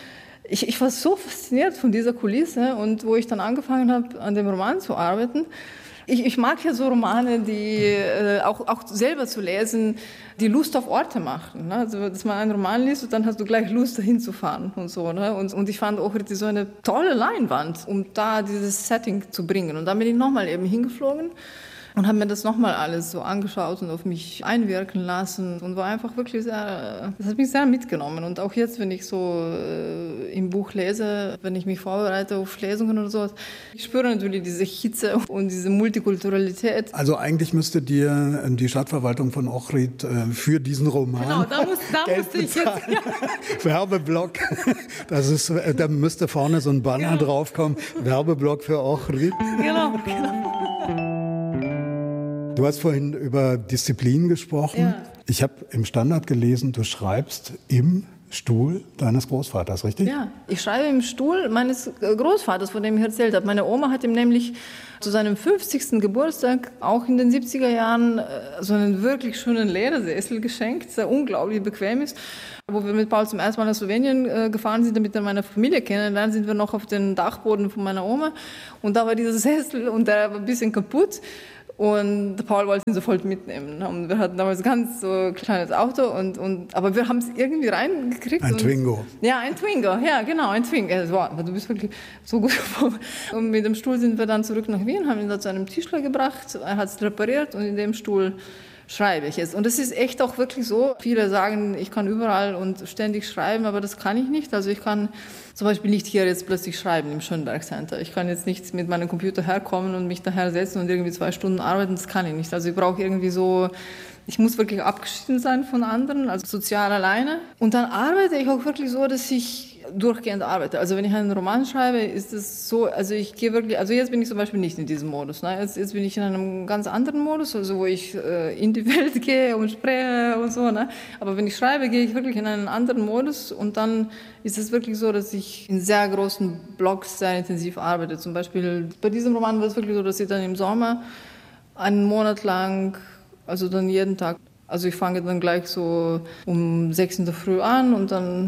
ich war so fasziniert von dieser Kulisse und wo ich dann angefangen habe, an dem Roman zu arbeiten. Ich mag ja so Romane, die auch selber zu lesen, die Lust auf Orte machen. Ne? Also, dass man einen Roman liest und dann hast du gleich Lust, dahin zu fahren und so. Ne? Und ich fand auch so eine tolle Leinwand, um da dieses Setting zu bringen. Und dann bin ich nochmal eben hingeflogen und habe mir das nochmal alles so angeschaut und auf mich einwirken lassen und war einfach wirklich das hat mich sehr mitgenommen. Und auch jetzt, wenn ich so im Buch lese, wenn ich mich vorbereite auf Lesungen oder so, ich spüre natürlich diese Hitze und diese Multikulturalität. Also eigentlich müsste dir die Stadtverwaltung von Ochrid für diesen Roman genau, da musste ich jetzt, ja. Werbeblock, da müsste vorne so ein Banner draufkommen, Werbeblock für Ochrid. Genau. Du hast vorhin über Disziplin gesprochen. Ja. Ich habe im Standard gelesen, du schreibst im Stuhl deines Großvaters, richtig? Ja, ich schreibe im Stuhl meines Großvaters, von dem ich erzählt habe. Meine Oma hat ihm nämlich zu seinem 50. Geburtstag auch in den 70er Jahren so einen wirklich schönen Ledersessel geschenkt, der unglaublich bequem ist. Wo wir mit Paul zum ersten Mal nach Slowenien gefahren sind, damit er meine Familie kennenlernt, sind wir noch auf den Dachboden von meiner Oma. Und da war dieser Sessel und der war ein bisschen kaputt. Und Paul wollte ihn sofort mitnehmen. Und wir hatten damals ganz so ein kleines Auto, aber wir haben es irgendwie reingekriegt. Ein Twingo. Ja, ein Twingo, ja genau, ein Twingo. Wow, du bist wirklich so gut gekommen. Und mit dem Stuhl sind wir dann zurück nach Wien, haben ihn da zu einem Tischler gebracht, er hat es repariert und in dem Stuhl schreibe ich es. Und es ist echt auch wirklich so, viele sagen, ich kann überall und ständig schreiben, aber das kann ich nicht. Also ich kann zum Beispiel nicht hier jetzt plötzlich schreiben im Schönberg Center. Ich kann jetzt nicht mit meinem Computer herkommen und mich daher setzen und irgendwie 2 Stunden arbeiten, das kann ich nicht. Also ich brauche irgendwie so, ich muss wirklich abgeschieden sein von anderen, also sozial alleine. Und dann arbeite ich auch wirklich so, dass ich durchgehend arbeite. Also wenn ich einen Roman schreibe, ist es so, also ich gehe wirklich, also jetzt bin ich zum Beispiel nicht in diesem Modus. Ne? Jetzt bin ich in einem ganz anderen Modus, also wo ich in die Welt gehe und spreche und so. Ne? Aber wenn ich schreibe, gehe ich wirklich in einen anderen Modus und dann ist es wirklich so, dass ich in sehr großen Blocks sehr intensiv arbeite. Zum Beispiel bei diesem Roman war es wirklich so, dass ich dann im Sommer einen Monat lang, also dann jeden Tag, also ich fange dann gleich so um 6 in der Früh an und dann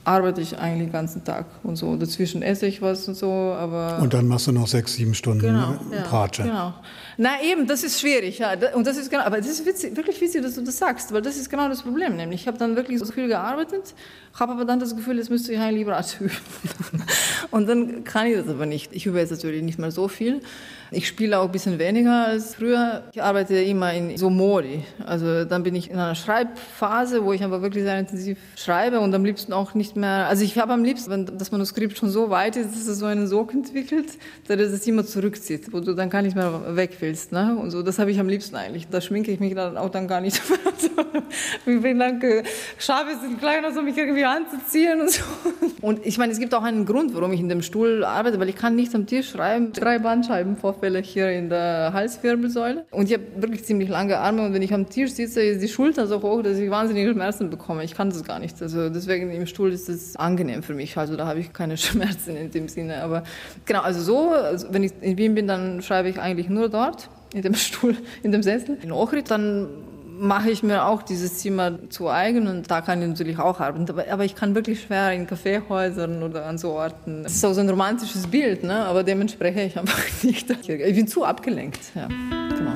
arbeite ich eigentlich den ganzen Tag und so. Dazwischen esse ich was und so, aber... Und dann machst du noch 6-7 Stunden Bratsche. Genau. Na eben, das ist schwierig, ja. Und das ist genau, aber das ist wirklich witzig, dass du das sagst, weil das ist genau das Problem. Nämlich, ich habe dann wirklich so viel gearbeitet, habe aber dann das Gefühl, jetzt müsste ich eigentlich Bratsche üben. Und dann kann ich das aber nicht. Ich übe jetzt natürlich nicht mehr so viel. Ich spiele auch ein bisschen weniger als früher. Ich arbeite immer in so Modi. Also dann bin ich in einer Schreibphase, wo ich aber wirklich sehr intensiv schreibe und am liebsten auch nicht mehr... Also ich habe am liebsten, wenn das Manuskript schon so weit ist, dass es so einen Sog entwickelt, dass es immer zurückzieht, wo du dann gar nicht mehr weg willst. Ne? Und so, das habe ich am liebsten eigentlich. Da schminke ich mich dann auch dann gar nicht mehr. Ich bin dann schaffe es sind kleiner, so mich irgendwie anzuziehen und so. Und ich meine, es gibt auch einen Grund, warum ich in dem Stuhl arbeite, weil ich kann nicht am Tisch schreiben. 3 Bandscheibenvorfälle hier in der Halswirbelsäule. Und ich habe wirklich ziemlich lange Arme und wenn ich am Tisch sitze, ist die Schulter so hoch, dass ich wahnsinnige Schmerzen bekomme. Ich kann das gar nicht. Also deswegen im Stuhl ist das angenehm für mich. Also da habe ich keine Schmerzen in dem Sinne. Aber genau, also so, wenn ich in Wien bin, dann schreibe ich eigentlich nur dort, in dem Stuhl, in dem Sessel. In Ohrid, dann mache ich mir auch dieses Zimmer zu eigen und da kann ich natürlich auch arbeiten. Aber ich kann wirklich schwer in Kaffeehäusern oder an so Orten. Das ist auch so ein romantisches Bild, ne? Aber dem entspreche ich einfach nicht. Ich bin zu abgelenkt. Ja, genau.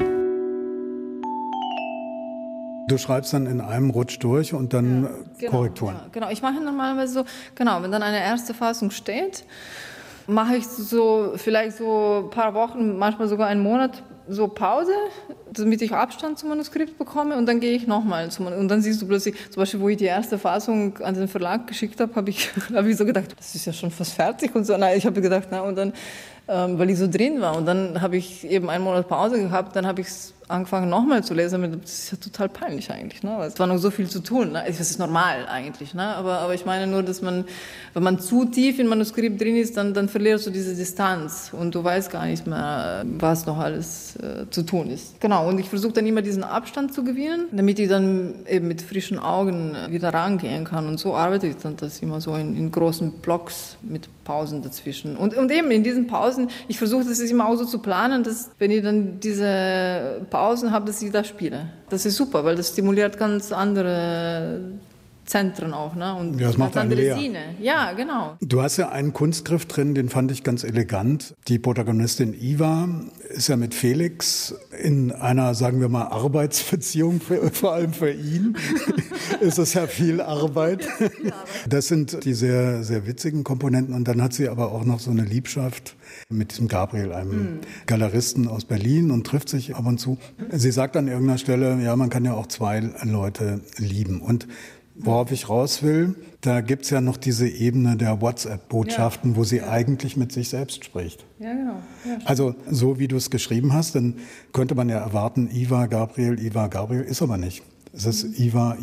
Du schreibst dann in einem Rutsch durch und dann Korrekturen. Ja, genau, ich mache normalerweise so, genau, wenn dann eine erste Fassung steht, mache ich so vielleicht so ein paar Wochen, manchmal sogar einen Monat so Pause, damit ich Abstand zum Manuskript bekomme und dann gehe ich nochmal und dann siehst du plötzlich, zum Beispiel, wo ich die erste Fassung an den Verlag geschickt habe, habe ich so gedacht, das ist ja schon fast fertig und so. Nein, ich habe gedacht, na und dann, weil ich so drin war und dann habe ich eben einen Monat Pause gehabt, dann habe ich es angefangen nochmal zu lesen, das ist ja total peinlich eigentlich, ne? Es war noch so viel zu tun, ne? Das ist normal eigentlich, ne? Aber ich meine nur, dass man, wenn man zu tief im Manuskript drin ist, dann verlierst du diese Distanz und du weißt gar nicht mehr, was noch alles zu tun ist. Genau, und ich versuche dann immer diesen Abstand zu gewinnen, damit ich dann eben mit frischen Augen wieder rangehen kann und so arbeite ich dann das immer so in großen Blocks mit Pausen dazwischen. Und eben in diesen Pausen, ich versuche das immer auch so zu planen, dass wenn ich dann diese Pausen habe, dass ich da spiele. Das ist super, weil das stimuliert ganz andere Zentren auch, ne? Und ja, das macht einen leer. Sinne. Ja, genau. Du hast ja einen Kunstgriff drin, den fand ich ganz elegant. Die Protagonistin Iva ist ja mit Felix in einer, sagen wir mal, Arbeitsbeziehung, vor allem für ihn. Ist es ja viel Arbeit. Das sind die sehr, sehr witzigen Komponenten. Und dann hat sie aber auch noch so eine Liebschaft mit diesem Gabriel, einem Galeristen aus Berlin, und trifft sich ab und zu. Sie sagt an irgendeiner Stelle, ja, man kann ja auch 2 Leute lieben. Und worauf ich raus will, da gibt's ja noch diese Ebene der WhatsApp-Botschaften, wo sie eigentlich mit sich selbst spricht. Ja, genau. Ja, also so wie du es geschrieben hast, dann könnte man ja erwarten, Iva, Gabriel, ist aber nicht. Es ist Iva,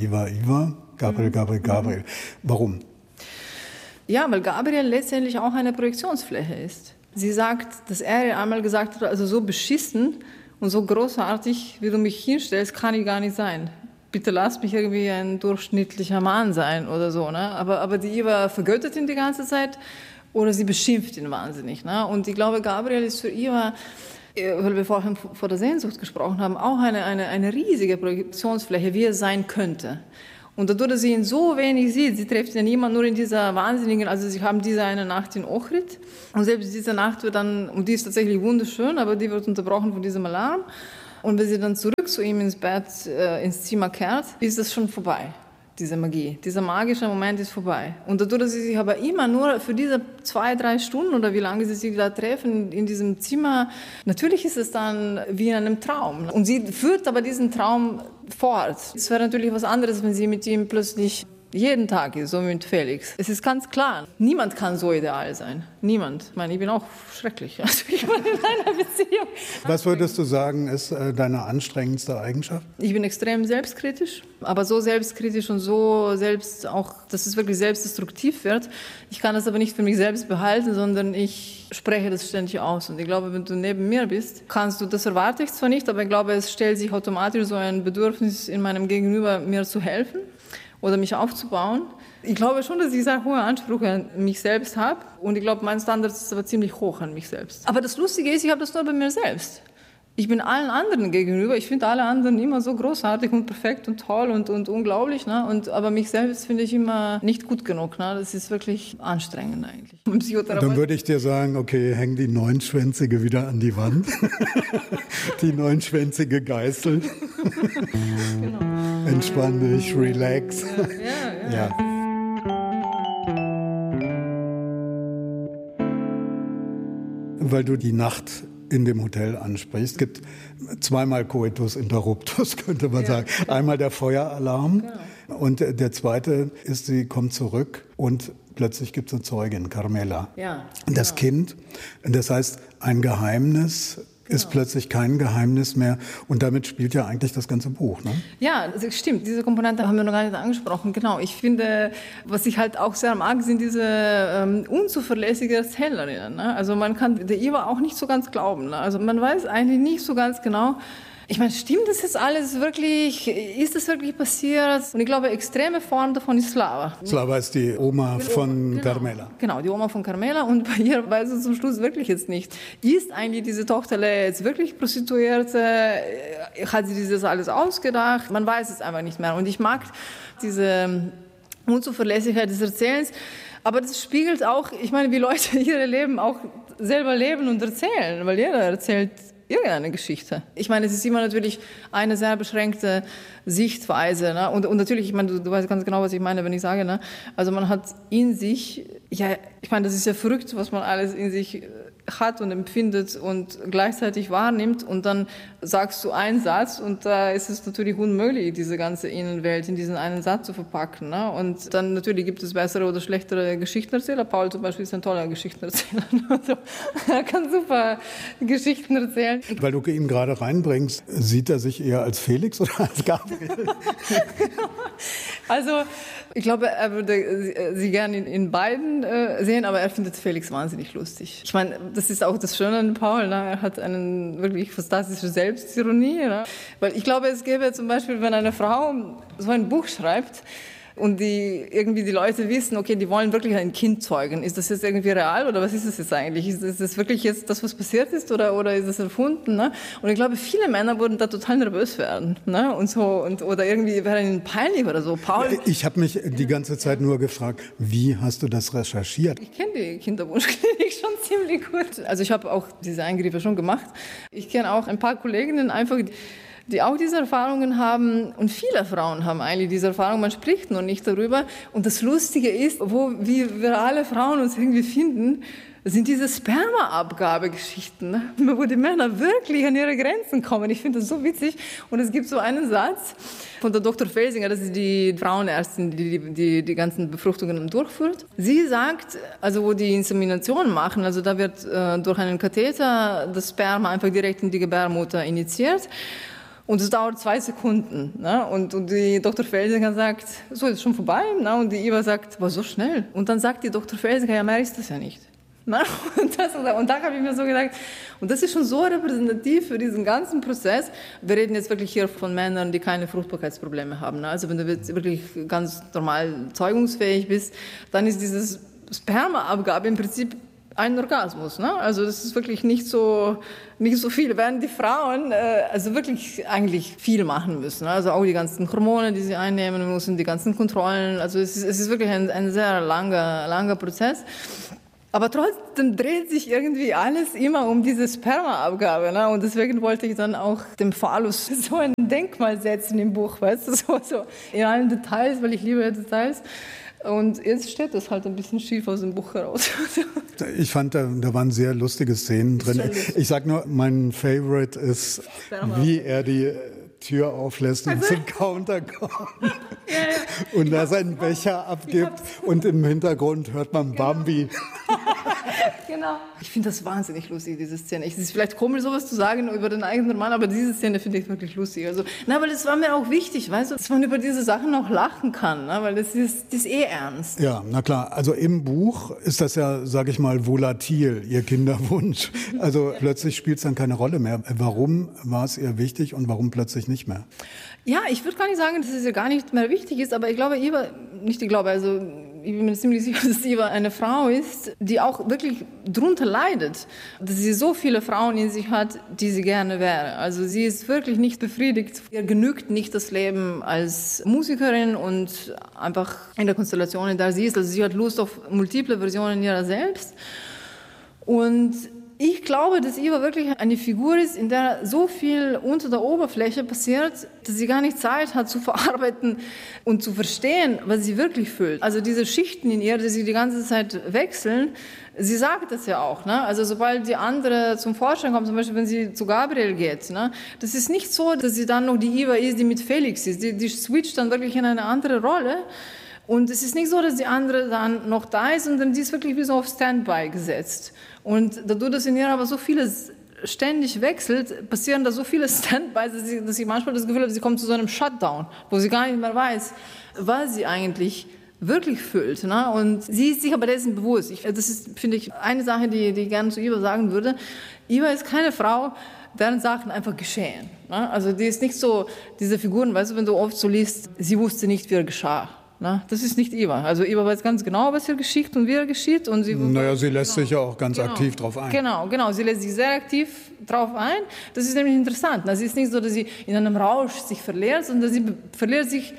Gabriel, Gabriel. Warum? Ja, weil Gabriel letztendlich auch eine Projektionsfläche ist. Sie sagt, dass er ihr einmal gesagt hat, also so beschissen und so großartig, wie du mich hinstellst, kann ich gar nicht sein. Bitte lass mich irgendwie ein durchschnittlicher Mann sein oder so. Ne? Aber die Iva vergöttert ihn die ganze Zeit oder sie beschimpft ihn wahnsinnig. Ne? Und ich glaube, Gabriel ist für Iva, weil wir vorhin vor der Sehnsucht gesprochen haben, auch eine riesige Projektionsfläche, wie er sein könnte. Und dadurch, dass sie ihn so wenig sieht, sie trifft ja niemand nur in dieser wahnsinnigen, also sie haben diese eine Nacht in Ohrid und selbst diese Nacht wird dann, und die ist tatsächlich wunderschön, aber die wird unterbrochen von diesem Alarm. Und wenn sie dann zurück zu ihm ins Bett, ins Zimmer kehrt, ist das schon vorbei, diese Magie. Dieser magische Moment ist vorbei. Und dadurch, dass sie sich aber immer nur für diese 2-3 Stunden oder wie lange sie sich da treffen in diesem Zimmer, natürlich ist es dann wie in einem Traum. Und sie führt aber diesen Traum fort. Es wäre natürlich was anderes, wenn sie mit ihm plötzlich jeden Tag ist, so mit Felix. Es ist ganz klar, niemand kann so ideal sein. Niemand. Ich meine, ich bin auch schrecklich. Also ich bin in einer Beziehung. Was würdest du sagen, ist deine anstrengendste Eigenschaft? Ich bin extrem selbstkritisch, aber so selbstkritisch und so selbst auch, dass es wirklich selbstdestruktiv wird. Ich kann das aber nicht für mich selbst behalten, sondern ich spreche das ständig aus. Und ich glaube, wenn du neben mir bist, kannst du, das erwarte ich zwar nicht, aber ich glaube, es stellt sich automatisch so ein Bedürfnis in meinem Gegenüber, mir zu helfen oder mich aufzubauen. Ich glaube schon, dass ich sehr hohe Ansprüche an mich selbst habe und ich glaube, mein Standard ist aber ziemlich hoch an mich selbst. Aber das Lustige ist, ich habe das nur bei mir selbst. Ich bin allen anderen gegenüber, ich finde alle anderen immer so großartig und perfekt und toll und unglaublich. Ne? Aber mich selbst finde ich immer nicht gut genug. Ne? Das ist wirklich anstrengend eigentlich. Dann würde ich dir sagen, okay, häng die Neunschwänzige wieder an die Wand. Die neunschwänzige Geißel. Genau. Entspann dich, relax. Ja. Weil du die Nacht in dem Hotel ansprichst. Es gibt zweimal Coitus interruptus, könnte man sagen. Einmal der Feueralarm und der zweite ist, sie kommt zurück und plötzlich gibt es eine Zeugin, Carmela. Ja, das Kind, das heißt, ein Geheimnis ist plötzlich kein Geheimnis mehr. Und damit spielt ja eigentlich das ganze Buch. Ne? Ja, das stimmt. Diese Komponente haben wir noch gar nicht angesprochen. Genau. Ich finde, was ich halt auch sehr mag, sind diese unzuverlässige Erzählerinnen. Ne? Also man kann der Iva auch nicht so ganz glauben. Ne? Also man weiß eigentlich nicht so ganz genau, ich meine, stimmt das jetzt alles wirklich? Ist das wirklich passiert? Und ich glaube, extreme Form davon ist Slava. Slava ist die Oma von Carmela. Genau, die Oma von Carmela. Und bei ihr weiß es zum Schluss wirklich jetzt nicht. Ist eigentlich diese Tochter jetzt wirklich Prostituierte? Hat sie das alles ausgedacht? Man weiß es einfach nicht mehr. Und ich mag diese Unzuverlässigkeit des Erzählens. Aber das spiegelt auch, ich meine, wie Leute ihr Leben auch selber leben und erzählen. Weil jeder erzählt irgendeine Geschichte. Ich meine, es ist immer natürlich eine sehr beschränkte Sichtweise. Ne? Und natürlich, ich meine, du weißt ganz genau, was ich meine, wenn ich sage, ne? Also man hat in sich, ja, ich meine, das ist ja verrückt, was man alles in sich hat und empfindet und gleichzeitig wahrnimmt und dann sagst du einen Satz und da ist es natürlich unmöglich, diese ganze Innenwelt in diesen einen Satz zu verpacken. Ne? Und dann natürlich gibt es bessere oder schlechtere Geschichtenerzähler. Paul zum Beispiel ist ein toller Geschichtenerzähler. Also, er kann super Geschichten erzählen. Weil du ihn gerade reinbringst, sieht er sich eher als Felix oder als Gabriel? Also ich glaube, er würde sie gerne in beiden sehen, aber er findet Felix wahnsinnig lustig. Ich meine, das ist auch das Schöne an Paul. Ne? Er hat eine wirklich fantastische Selbstironie. Ne? Weil ich glaube, es gäbe zum Beispiel, wenn eine Frau so ein Buch schreibt, und die Leute wissen, okay, die wollen wirklich ein Kind zeugen. Ist das jetzt irgendwie real oder was ist das jetzt eigentlich? Ist das wirklich jetzt das, was passiert ist oder ist das erfunden? Ne? Und ich glaube, viele Männer würden da total nervös werden. Ne? Und so, oder irgendwie wäre ihnen peinlich oder so. Paul, ich habe mich die ganze Zeit nur gefragt, wie hast du das recherchiert? Ich kenne die Kinderwunschklinik schon ziemlich gut. Also ich habe auch diese Eingriffe schon gemacht. Ich kenne auch ein paar Kolleginnen einfach, die auch diese Erfahrungen haben. Und viele Frauen haben eigentlich diese Erfahrung, man spricht noch nicht darüber. Und das Lustige ist, wie wir alle Frauen uns irgendwie finden, sind diese Spermaabgabegeschichten, ne? Wo die Männer wirklich an ihre Grenzen kommen. Ich finde das so witzig. Und es gibt so einen Satz von der Dr. Felsinger, das ist die Frauenärztin, die ganzen Befruchtungen durchführt. Sie sagt, also wo die Insemination machen, also da wird durch einen Katheter das Sperma einfach direkt in die Gebärmutter injiziert. Und es dauert 2 Sekunden. Ne? Und die Dr. Felsinger sagt, so, ist schon vorbei. Ne? Und die Iva sagt, war so schnell. Und dann sagt die Dr. Felsinger, ja, mehr ist das ja nicht. Ne? Und da habe ich mir so gedacht, und das ist schon so repräsentativ für diesen ganzen Prozess. Wir reden jetzt wirklich hier von Männern, die keine Fruchtbarkeitsprobleme haben. Ne? Also wenn du jetzt wirklich ganz normal zeugungsfähig bist, dann ist dieses Spermaabgabe im Prinzip ein Orgasmus, ne? Also das ist wirklich nicht so viel, während die Frauen also wirklich eigentlich viel machen müssen. Also auch die ganzen Hormone, die sie einnehmen müssen, die ganzen Kontrollen. Also es ist wirklich ein sehr langer Prozess. Aber trotzdem dreht sich irgendwie alles immer um diese Spermaabgabe. Ne? Und deswegen wollte ich dann auch dem Phallus so ein Denkmal setzen im Buch, weißt du, so in allen Details, weil ich liebe Details. Und jetzt steht das halt ein bisschen schief aus dem Buch heraus. Ich fand, da waren sehr lustige Szenen drin. Ich sag nur, mein Favorite ist, wie er die Tür auflässt und zum Counter kommt und da seinen Becher abgibt und im Hintergrund hört man Bambi. Genau. Ich finde das wahnsinnig lustig, diese Szene. Es ist vielleicht komisch, sowas zu sagen über den eigenen Mann, aber diese Szene finde ich wirklich lustig. Also, weil das war mir auch wichtig, weißt du, dass man über diese Sachen auch lachen kann, ne? Weil das ist ernst. Ja, na klar. Also im Buch ist das ja, sage ich mal, volatil, ihr Kinderwunsch. Also plötzlich spielt es dann keine Rolle mehr. Warum war es ihr wichtig und warum plötzlich nicht mehr? Ja, ich würde gar nicht sagen, dass es ihr gar nicht mehr wichtig ist, aber ich glaube, also ich bin mir ziemlich sicher, dass Iva eine Frau ist, die auch wirklich drunter leidet, dass sie so viele Frauen in sich hat, die sie gerne wäre. Also sie ist wirklich nicht befriedigt. Ihr genügt nicht das Leben als Musikerin und einfach in der Konstellation, in der sie ist. Also sie hat Lust auf multiple Versionen ihrer selbst. Und ich glaube, dass Iva wirklich eine Figur ist, in der so viel unter der Oberfläche passiert, dass sie gar nicht Zeit hat zu verarbeiten und zu verstehen, was sie wirklich fühlt. Also diese Schichten in ihr, die sie die ganze Zeit wechseln, sie sagt das ja auch. Ne? Also sobald die andere zum Vorschein kommt, zum Beispiel wenn sie zu Gabriel geht, ne? Das ist nicht so, dass sie dann noch die Iva ist, die mit Felix ist. Die switcht dann wirklich in eine andere Rolle. Und es ist nicht so, dass die andere dann noch da ist, sondern die ist wirklich wie so auf Standby gesetzt. Und dadurch, dass in ihr aber so vieles ständig wechselt, passieren da so viele Standbys, dass sie manchmal das Gefühl habe, sie kommt zu so einem Shutdown, wo sie gar nicht mehr weiß, was sie eigentlich wirklich fühlt. Ne? Und sie ist sich aber dessen bewusst. Das ist, finde ich, eine Sache, die ich gerne zu Iva sagen würde. Iva ist keine Frau, deren Sachen einfach geschehen. Ne? Also die ist nicht so, diese Figuren, weißt du, wenn du oft so liest, sie wusste nicht, wie er geschah. Na, das ist nicht Iva. Also Iva weiß ganz genau, was ihr geschieht und wie er geschieht. Und sie lässt sich ja auch ganz aktiv drauf ein. Genau. Sie lässt sich sehr aktiv drauf ein. Das ist nämlich interessant. Es ist nicht so, dass sie in einem Rausch sich verliert, sondern sie verliert sich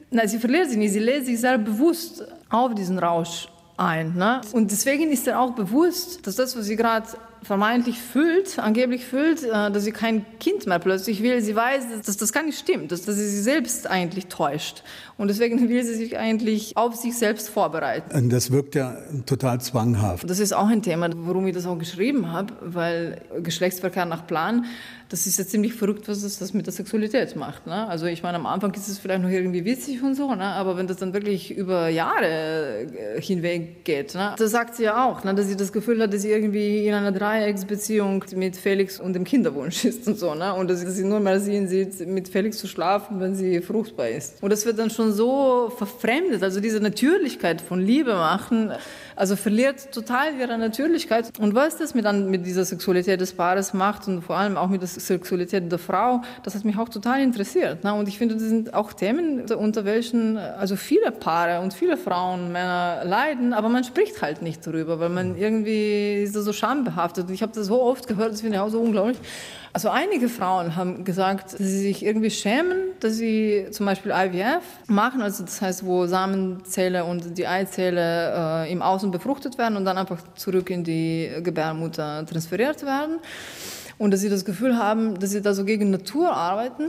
nicht. Sie lässt sich sehr bewusst auf diesen Rausch ein. Ne? Und deswegen ist ihr auch bewusst, dass das, was sie gerade vermeintlich angeblich fühlt, dass sie kein Kind mehr plötzlich will. Sie weiß, dass das gar nicht stimmt, dass sie sich selbst eigentlich täuscht. Und deswegen will sie sich eigentlich auf sich selbst vorbereiten. Das wirkt ja total zwanghaft. Das ist auch ein Thema, warum ich das auch geschrieben habe, weil Geschlechtsverkehr nach Plan, das ist ja ziemlich verrückt, was das mit der Sexualität macht. Ne? Also ich meine, am Anfang ist es vielleicht noch irgendwie witzig und so, ne? Aber wenn das dann wirklich über Jahre hinweg geht, ne? Das sagt sie ja auch, ne? Dass sie das Gefühl hat, dass sie irgendwie in einer Dreiecksbeziehung mit Felix und dem Kinderwunsch ist und so. Ne? Und dass sie nur mal sehen sieht, mit Felix zu schlafen, wenn sie fruchtbar ist. Und das wird dann schon so verfremdet, also diese Natürlichkeit von Liebe machen, also verliert total ihre Natürlichkeit. Und was das mit dieser Sexualität des Paares macht und vor allem auch mit der Sexualität der Frau, das hat mich auch total interessiert. Ne? Und ich finde, das sind auch Themen, unter welchen also viele Paare und viele Frauen, Männer leiden, aber man spricht halt nicht darüber, weil man irgendwie ist so schambehaftet. Ich habe das so oft gehört, das finde ich auch so unglaublich. Also einige Frauen haben gesagt, dass sie sich irgendwie schämen, dass sie zum Beispiel IVF machen, also das heißt, wo Samenzelle und die Eizelle im Außen befruchtet werden und dann einfach zurück in die Gebärmutter transferiert werden. Und dass sie das Gefühl haben, dass sie da so gegen Natur arbeiten,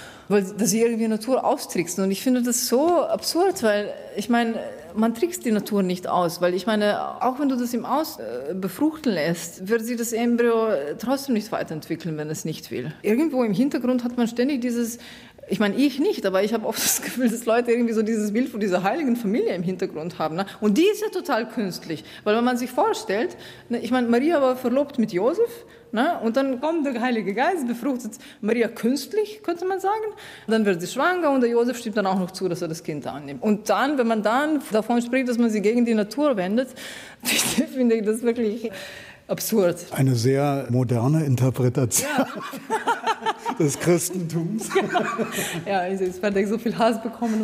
dass sie irgendwie Natur austricksen. Und ich finde das so absurd, weil ich meine, man trickst die Natur nicht aus, weil ich meine, auch wenn du das im Aus befruchten lässt, wird sich das Embryo trotzdem nicht weiterentwickeln, wenn es nicht will. Irgendwo im Hintergrund hat man ständig dieses, ich meine, ich nicht, aber ich habe oft das Gefühl, dass Leute irgendwie so dieses Bild von dieser heiligen Familie im Hintergrund haben. Ne? Und die ist ja total künstlich, weil wenn man sich vorstellt, ne, ich meine, Maria war verlobt mit Josef, ne? Und dann kommt der Heilige Geist, befruchtet Maria künstlich, könnte man sagen. Dann wird sie schwanger und der Josef stimmt dann auch noch zu, dass er das Kind annimmt. Und dann, wenn man dann davon spricht, dass man sich gegen die Natur wendet, finde ich das wirklich absurd. Eine sehr moderne Interpretation des Christentums. Genau. Ja, jetzt werde ich so viel Hass bekommen.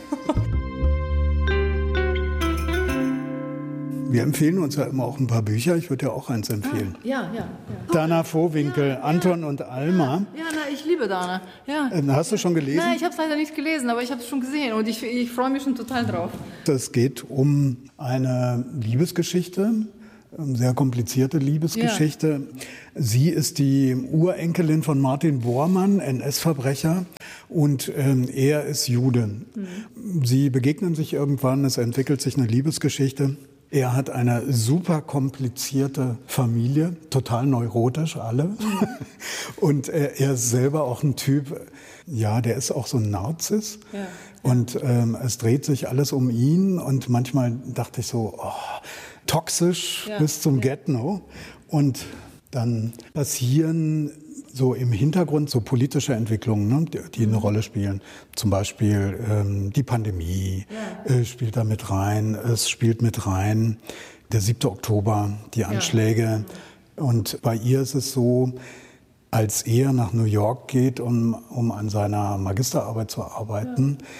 Wir empfehlen uns ja immer auch ein paar Bücher. Ich würde ja auch eins empfehlen. Ja. Dana Vohwinkel, Anton und Alma. Ja, ich liebe Dana. Ja. Hast du schon gelesen? Nein, ich habe es leider nicht gelesen, aber ich habe es schon gesehen und ich freue mich schon total drauf. Es geht um eine Liebesgeschichte, eine sehr komplizierte Liebesgeschichte. Ja. Sie ist die Urenkelin von Martin Bormann, NS-Verbrecher, und er ist Jude. Mhm. Sie begegnen sich irgendwann, es entwickelt sich eine Liebesgeschichte. Er hat eine super komplizierte Familie, total neurotisch alle. Mhm. Und er ist selber auch ein Typ, ja, der ist auch so ein Narzisst. Ja. Und es dreht sich alles um ihn. Und manchmal dachte ich so, toxisch bis zum Get-No. Und dann passieren so im Hintergrund so politische Entwicklungen, ne, die eine Rolle spielen. Zum Beispiel die Pandemie spielt da mit rein. Es spielt mit rein der 7. Oktober, die Anschläge. Ja. Und bei ihr ist es so, als er nach New York geht, um an seiner Magisterarbeit zu arbeiten,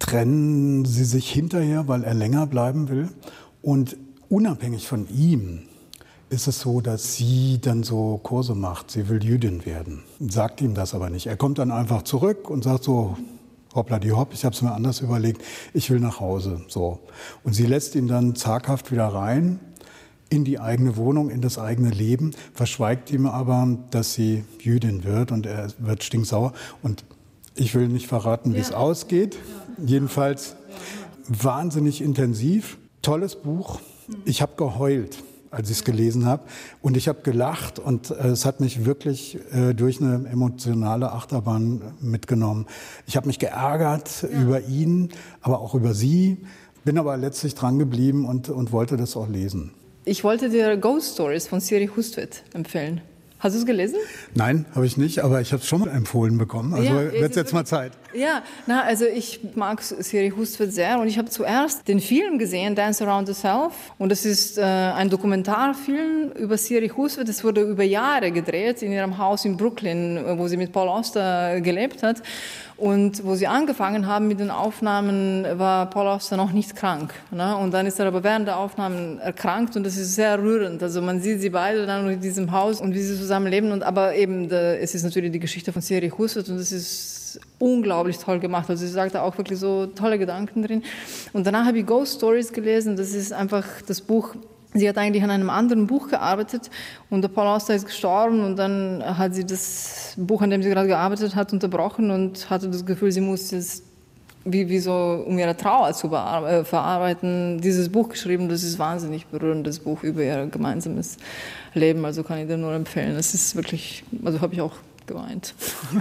trennen sie sich hinterher, weil er länger bleiben will. Und unabhängig von ihm ist es so, dass sie dann so Kurse macht. Sie will Jüdin werden. Sagt ihm das aber nicht. Er kommt dann einfach zurück und sagt so, hoppla die hopp, ich habe es mir anders überlegt, ich will nach Hause. So. Und sie lässt ihn dann zaghaft wieder rein in die eigene Wohnung, in das eigene Leben, verschweigt ihm aber, dass sie Jüdin wird und er wird stinksauer. Und ich will nicht verraten, wie es ausgeht. Jedenfalls wahnsinnig intensiv, tolles Buch. Ich habe geheult, als ich es gelesen habe. Und ich habe gelacht und es hat mich wirklich durch eine emotionale Achterbahn mitgenommen. Ich habe mich geärgert über ihn, aber auch über sie, bin aber letztlich dran geblieben und wollte das auch lesen. Ich wollte dir Ghost Stories von Siri Hustvedt empfehlen. Hast du es gelesen? Nein, habe ich nicht, aber ich habe es schon empfohlen bekommen. Also wird es jetzt mal Zeit. Ja, also ich mag Siri Hustvedt sehr und ich habe zuerst den Film gesehen, Dance Around the Self. Und das ist ein Dokumentarfilm über Siri Hustvedt. Das wurde über Jahre gedreht in ihrem Haus in Brooklyn, wo sie mit Paul Auster gelebt hat. Und wo sie angefangen haben mit den Aufnahmen, war Paul Auster noch nicht krank. Ne? Und dann ist er aber während der Aufnahmen erkrankt und das ist sehr rührend. Also man sieht sie beide dann in diesem Haus und wie sie zusammen leben. Aber eben, es ist natürlich die Geschichte von Siri Hustvedt und das ist unglaublich toll gemacht. Also sie sagt da auch wirklich so tolle Gedanken drin. Und danach habe ich Ghost Stories gelesen. Das ist einfach das Buch. Sie hat eigentlich an einem anderen Buch gearbeitet und der Paul Auster ist gestorben und dann hat sie das Buch, an dem sie gerade gearbeitet hat, unterbrochen und hatte das Gefühl, sie muss jetzt wie so, um ihre Trauer zu verarbeiten, dieses Buch geschrieben. Das ist ein wahnsinnig berührendes Buch über ihr gemeinsames Leben, also kann ich dir nur empfehlen. Es ist wirklich, also habe ich auch geweint.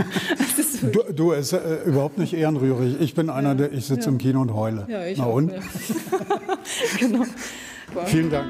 Du ist überhaupt nicht ehrenrührig. Ich bin einer, der ich sitze im Kino und heule. Ja, ich Na auch, und? Ja. Genau. Vielen Dank.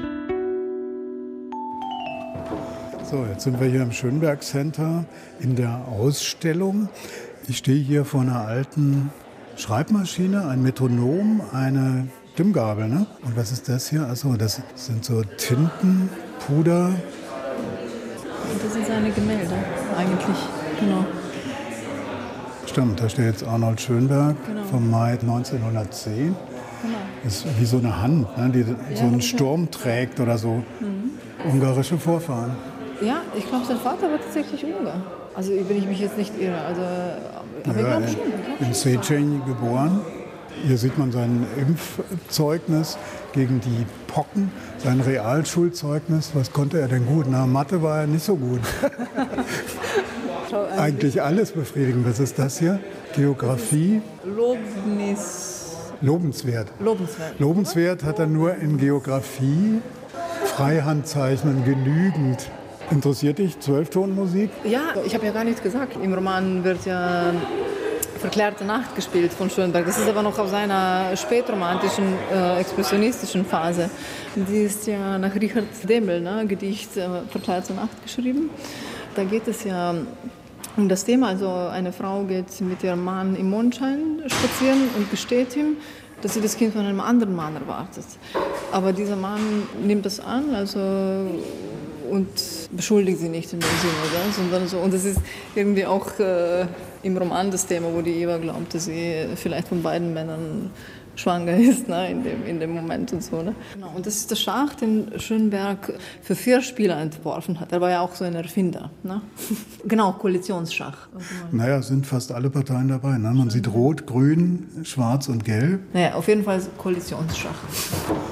So, jetzt sind wir hier im Schönberg Center in der Ausstellung. Ich stehe hier vor einer alten Schreibmaschine, ein Metronom, eine Stimmgabel. Ne? Und was ist das hier? Achso, das sind so Tinten, Puder. Und das sind seine Gemälde eigentlich, genau. Stimmt, da steht jetzt Arnold Schönberg vom Mai 1910. Genau. Das ist wie so eine Hand, ne, die so einen Sturm trägt oder so. Ungarische Vorfahren. Ja, ich glaube, sein Vater war tatsächlich Ungar. Also wenn ich mich jetzt nicht irre. Also, aber ich glaube schon. In Széchenyi geboren. Hier sieht man sein Impfzeugnis gegen die Pocken, sein Realschulzeugnis. Was konnte er denn gut? Na, Mathe war er nicht so gut. Eigentlich alles befriedigend. Was ist das hier? Geografie. Lobenswert. Lobenswert hat er nur in Geografie. Freihandzeichnen genügend. Interessiert dich Zwölftonmusik? Ja, ich habe ja gar nichts gesagt. Im Roman wird ja Verklärte Nacht gespielt von Schönberg. Das ist aber noch aus seiner spätromantischen, expressionistischen Phase. Die ist ja nach Richard Demel, ne, Gedicht Verklärte Nacht geschrieben. Da geht es ja um das Thema, also eine Frau geht mit ihrem Mann im Mondschein spazieren und gesteht ihm, dass sie das Kind von einem anderen Mann erwartet. Aber dieser Mann nimmt das an, also und beschuldigt sie nicht in dem Sinne, oder? Sondern so. Und das ist irgendwie auch im Roman das Thema, wo die Eva glaubt, dass sie vielleicht von beiden Männern schwanger ist, ne, in dem Moment und so. Ne? Genau. Und das ist der Schach, den Schönberg für 4 Spieler entworfen hat. Er war ja auch so ein Erfinder. Ne? Genau, Koalitionsschach. Naja, sind fast alle Parteien dabei. Ne? Man sieht Rot, Grün, Schwarz und Gelb. Naja, auf jeden Fall Koalitionsschach.